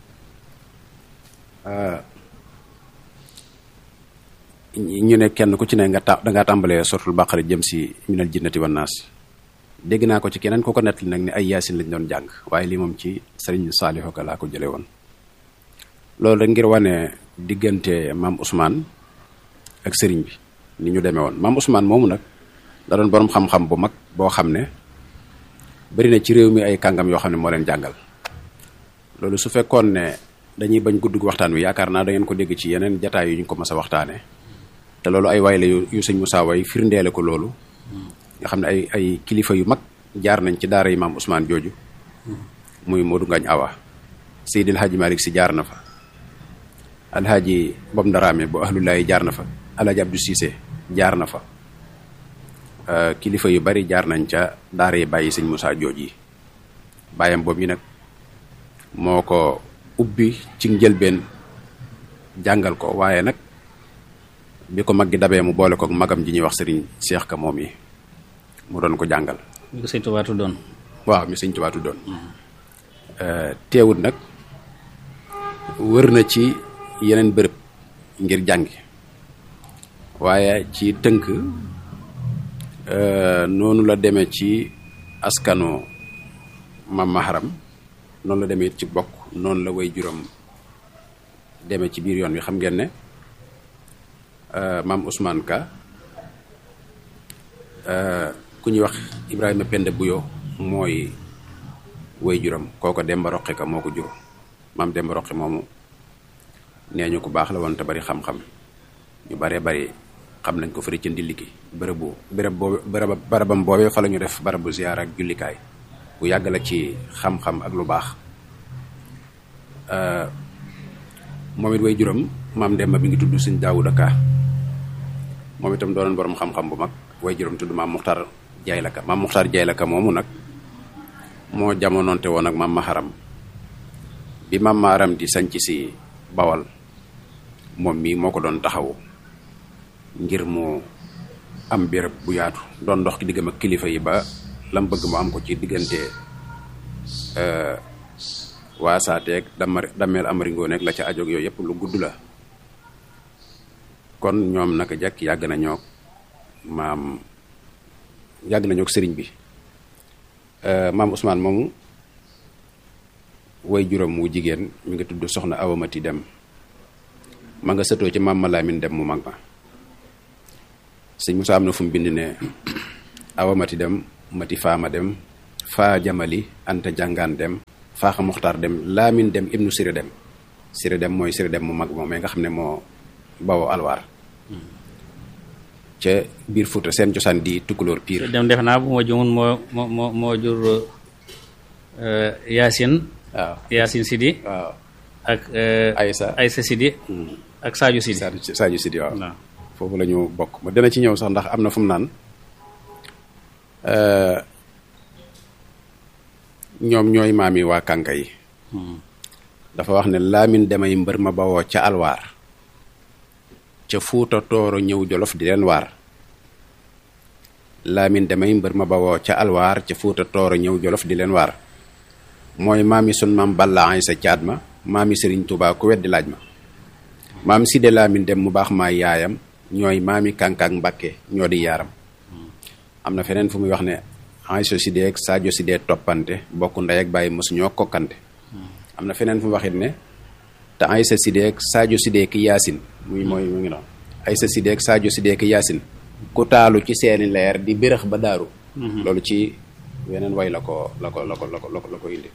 ñu ne kenn ku ci ne dangaa tàmbalee sortul bàqara jëm si minal jinnati wan naas dégg naa ko ci keneen ku ko nettali nag ne ay yaasin lañ doon jàng waaye lii moom ci sëriñ Saalixu ko laa ko jële woon loolu rek ngir wane diggante maam Ousmane ak sëriñ bi ni ñu demee woon maam Ousmane moomu nag da doon borom xam-xam bu mag boo xam ne bari na ci réew mi ay kàngam yoo xam ne moo leen jàngal loolu su fekkoon ne dañuy bañ guddug waxtaan wi yaakaar naa da ngeen ko dégg ci yeneen jataay yu ñu ko mas a waxtaane te loolu ay way la yu sëñ Moussa way firndeele ko loolu nga xam ne ay kilifa yu mag jaar nañ ci daara yi maam Ousmane jooju muy Modou Ngagne Awa Seydil Hadji Malick si jaar na fa alhaaji Bom Daraame bu ahlulaayi jaar na fa alhaaji Abdou Cissé jaar na fa kilifa yu bari jaar nañ ca daara yi bàyyi sëñ Moussa jooj yi bàyyam boobu yi nag moo ko ubbi ci njëlbeen jàngal ko waaye nag bi ko mag gi dabee mu boole ko magam ji ñuy wax sëriñ Cheikh Ka moom yi mu doon ko jàngal mi ko sëñ Tuubaa tuddoon waaw mi sëñ Tuubaa tuddoon teewut nag wër na ci yeneen bërëb ngir jàngi waaye ci tënk noonu la demee ci askanu Mam Maharam noonu la demee ci bokk noonu la way juróom demee ci biir yoon wi xam ngeen ne maam Ousmane Ka ku ñuy wax Ibrahima Penda Buyo mooy way juróom kooko Demba Roqe Ka moo ko jur maam Demba Roqe moomu nee ñu ku baax la woon te bari xam-xam ñu baree bari xam nañ ko fëri ci ndilliki barabam boobee fa la ñu def barabu ziyaara ak jullikaay bu yàgg la ci xam-xam ak lu baax moom it way juróom maam Demba bi ngi tudd sëñ Daawuda Ka moom itam doonoon borom xam-xam bu mag way juróom tudd maam Muxtaar Jaay la Ka maam Muxtaar Jaay la Ka moomu nag moo jamonoonte woon ak maam Maharam bi maam Maharam di sanc si Bawal moom mii moo ko doon taxawu ngir mu am béréb bu yaatu doon ndox ki diggam ak kilifa yi ba lam bëgg mu am ko ci diggante waasaateeg dammeel amaringoo nekk la ca ajoog yooyu yëpp lu gudd la kon ñoom naka jekk yàgg nañoo sëriñ bi maam Ousmane moomu way juróom wu jigéen mi ngi tudd soxna Awamati Dem ma nga sëtoo ci maam ma Laamin Dem mu mag ma. sëñ Moussa am na fu mu bind ne awa mati dem mati faama dem faa jamali anta jàngaan dem faaxa muxtaar dem Laamin Dem ibnu Siré Dem. Siré Dem mooy Siré Dem mu mag moom mais nga xam ne moo bawoo alwaar ca biir Fuuta seen cosaan di tukulóor piir. dem defe naa bu ma jumun moo jur Yaasin. waaw Yaasin Sidi. waaw ak Aysa Sidi. ak Sadio Sidi. Sadio Sidi waaw. foofu la ñu bokk ma dina ci ñëw sax ndax am na fu mu naan ñoom ñooy maam yi waa kànka yi. dafa wax ne Laamin Demay mbër ma bawoo ca alwaar ca Fuuta Tooro ñëw Jolof di leen waar. Laamin Demay mbër ma bawoo ca alwaar ca Fuuta Tooro ñëw Jolof di leen waar. mooy maami sun maam Balla Aysa caat ma maami Sëriñ Tuubaa ku weddi laaj ma. maam Side Laamin Dem mu baax maay yaayam ñooy maami Kànkaak Mbàkke ñoo di yaaram. am na feneen fu muy wax ne Aysa Side ak Sadio Side toppante bokk ndey ak bàyyi mosu ñoo kokkante. am na feneen fu mu waxit ne te Aysa Side ak Sadio Side ki Yaasin mu ngi noonu Aysa Side ak Sadio Side ki Yaasin ku taalu ci seeni leer di bérëx ba daaru. loolu ci weneen way la ko indi.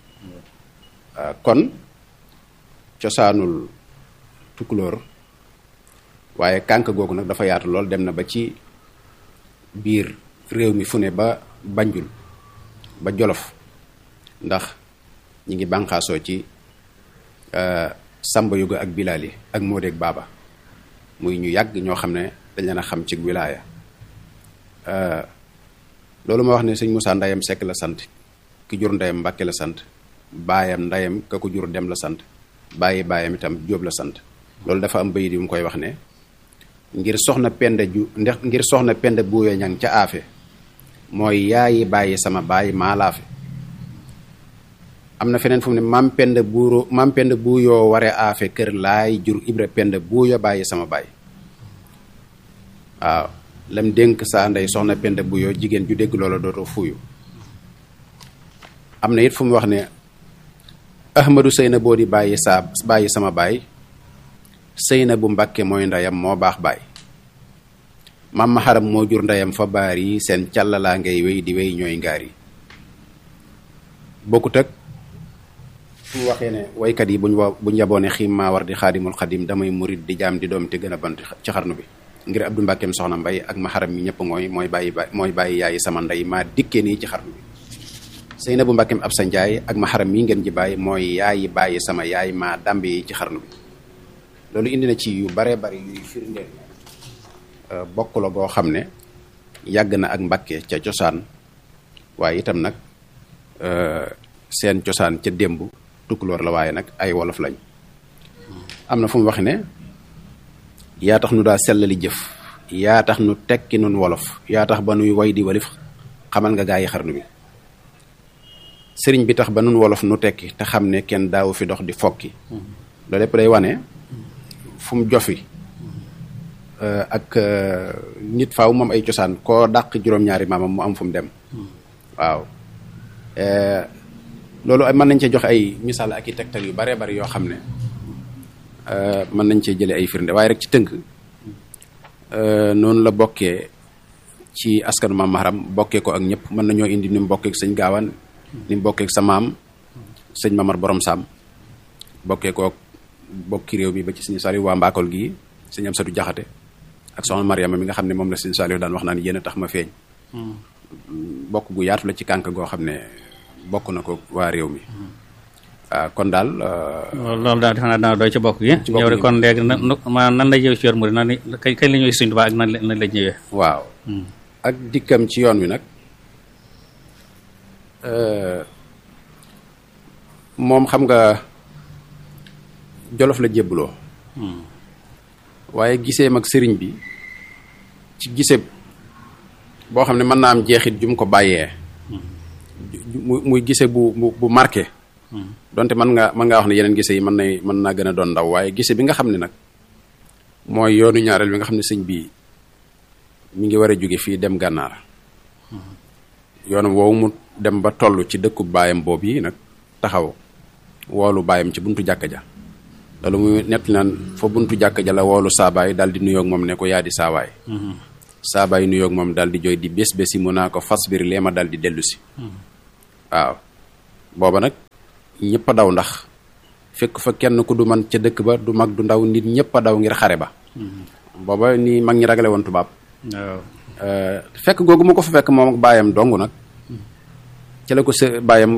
kon cosaanul tukulóor waaye kànk googu nag dafa yaatu lool dem na ba ci biir réew mi fu ne ba Banjul ba Jolof ndax ñi ngi bànqaasoo ci Samba Yuga ak Bilaali ak Moodeeg Baaba muy ñu yàgg ñoo xam ne dañ leen a xam ci wilaaya. loolu ma wax ne sëñ Moussa ndayam Sekk la sant ki jur ndayam Mbàkke la sant baayam ndayam ka ko jur Dem la sant baayam itam Jóob la sant. loolu dafa am bayit yu mu koy wax ne ngir soxna penda buuyo ñang ca aafe mooy yaayi bàyyi sama baay maa laafe. am na feneen fu mu ne maam penda buuyoo ware aafe kër laay jur Ibra penda buuyo bàyyi sama baay. waaw lam dénk saa ndey soxna penda buuyoo jigéen ju dégg loola dootoo fuuyu. am na it fu mu wax ne Ahmadu Seyna boo di bàyyi sama baay Seyna bu Mbàkke mooy ndeyam moo baax baay. maam ma xaram moo jur ndeyam fa baar yi seen càllalaa ngay wéy di wéy ñooy ngaar yi. bokkut ak fu mu waxee ne waykat yi buñ yaboone xiim maa war di xaadimul xadim damay murit di jaam di doom te gën a bant ci xarnu bi ngir Abdou Mbàkkeem soxna mbay ak ma xaram mi ñëpp mooy bàyyi yaayi sama ndey maa dikkee nii ci xarnu bi. Seyna bu Mbàkkeem ab sa njaay ak ma xaram mi ngeen ji bàyyi mooy yaayi bàyyi sama yaay maa dàmb yi ci xarnu bi. loolu indi na ci yu bare bari yuy firndeel bokk la goo xam ne yàgg na ak Mbàkke ca cosaan waaye itam nag seen cosaan ca démb tukulóor la waaye nag ay wolof lañ. am na fu mu wax ne yaa tax nu daa sellali jëf yaa tax nu tekki nun wolof yaa tax ba nuy way di walif xamal nga gaa yi xarnu bi. sëriñ bi tax ba nun wolof nu tekki te xam ne kenn daawu fi dox di fokki. loolu lépp day wane fu mu jofi ak nit faaw moom ay cosaan koo dàq juróom-ñaari maamam mu am fu mu dem. waaw loolu mën nañ cee joxe ay misaal ak i tegtal yu bare bari yoo xam ne mën nañ cee jëlee ay firnde waaye rek ci tënk noonu la bokkee ci askanu maam Maharam bokkee ko ak ñëpp mën nañoo indi ni mu bokkee ak sëñ Gaawaan ni mu bokkee ak sa maam sëñ Mamar Borom Saam bokkee ko bokki réew mi ba ci sëñ Saliou waa Mbakol gii sëñ Amsatu Jaxate ak soxna Mariama mi nga xam ne moom la sëñ Saliou daan wax naan yéen a tax ma feeñ. bokk gu yaatu la ci kànk goo xam ne bokk na ko waa réew mi. kon daal. loolu daal defe naa dana doy ci bokk gi. yow rek kon léegi nan la ñëwee ci yoon mu nan kañ la ñëwee Sëñ Tuubaa ak nan la ñëwee. waaw. ak dikkam ci yoon wi nag moom xam nga Jolof la jébbaloo. waaye gisee mag sëriñ bi ci gisee boo xam ne mën naa am jeexit ju mu ko bàyyee. muy gisee bu marqué. donte mën ngaa wax ne yeneen gise yi mën naa gën a doon ndaw waaye gise bi nga xam ne nag mooy yoonu ñaareel bi nga xam ne sëñ bi mi ngi war a jóge fii dem gànnaar yoonam woowu mu dem ba toll ci dëkku baayam boobu yi nag taxaw woolu baayam ci buntu jàkka ja loolu muy nekk naan fa buntu jàkk ja la woolu saabaay daal di nuyoog moom ne ko yaa di saabaay saabaay nuyoog moom daal di jooy di bés bési mu naa ko fas biir lee ma daal di dellu si waaw booba nag ñëpp a daw ndax fekk fa kenn ku du man ca dëkk ba du mag du ndaw nit ñëpp a daw ngir xare ba booba ni mag ñi ragale woon tubaab fekk googu mu ko fa fekk moom ak baayam dong nag ci la ko baayam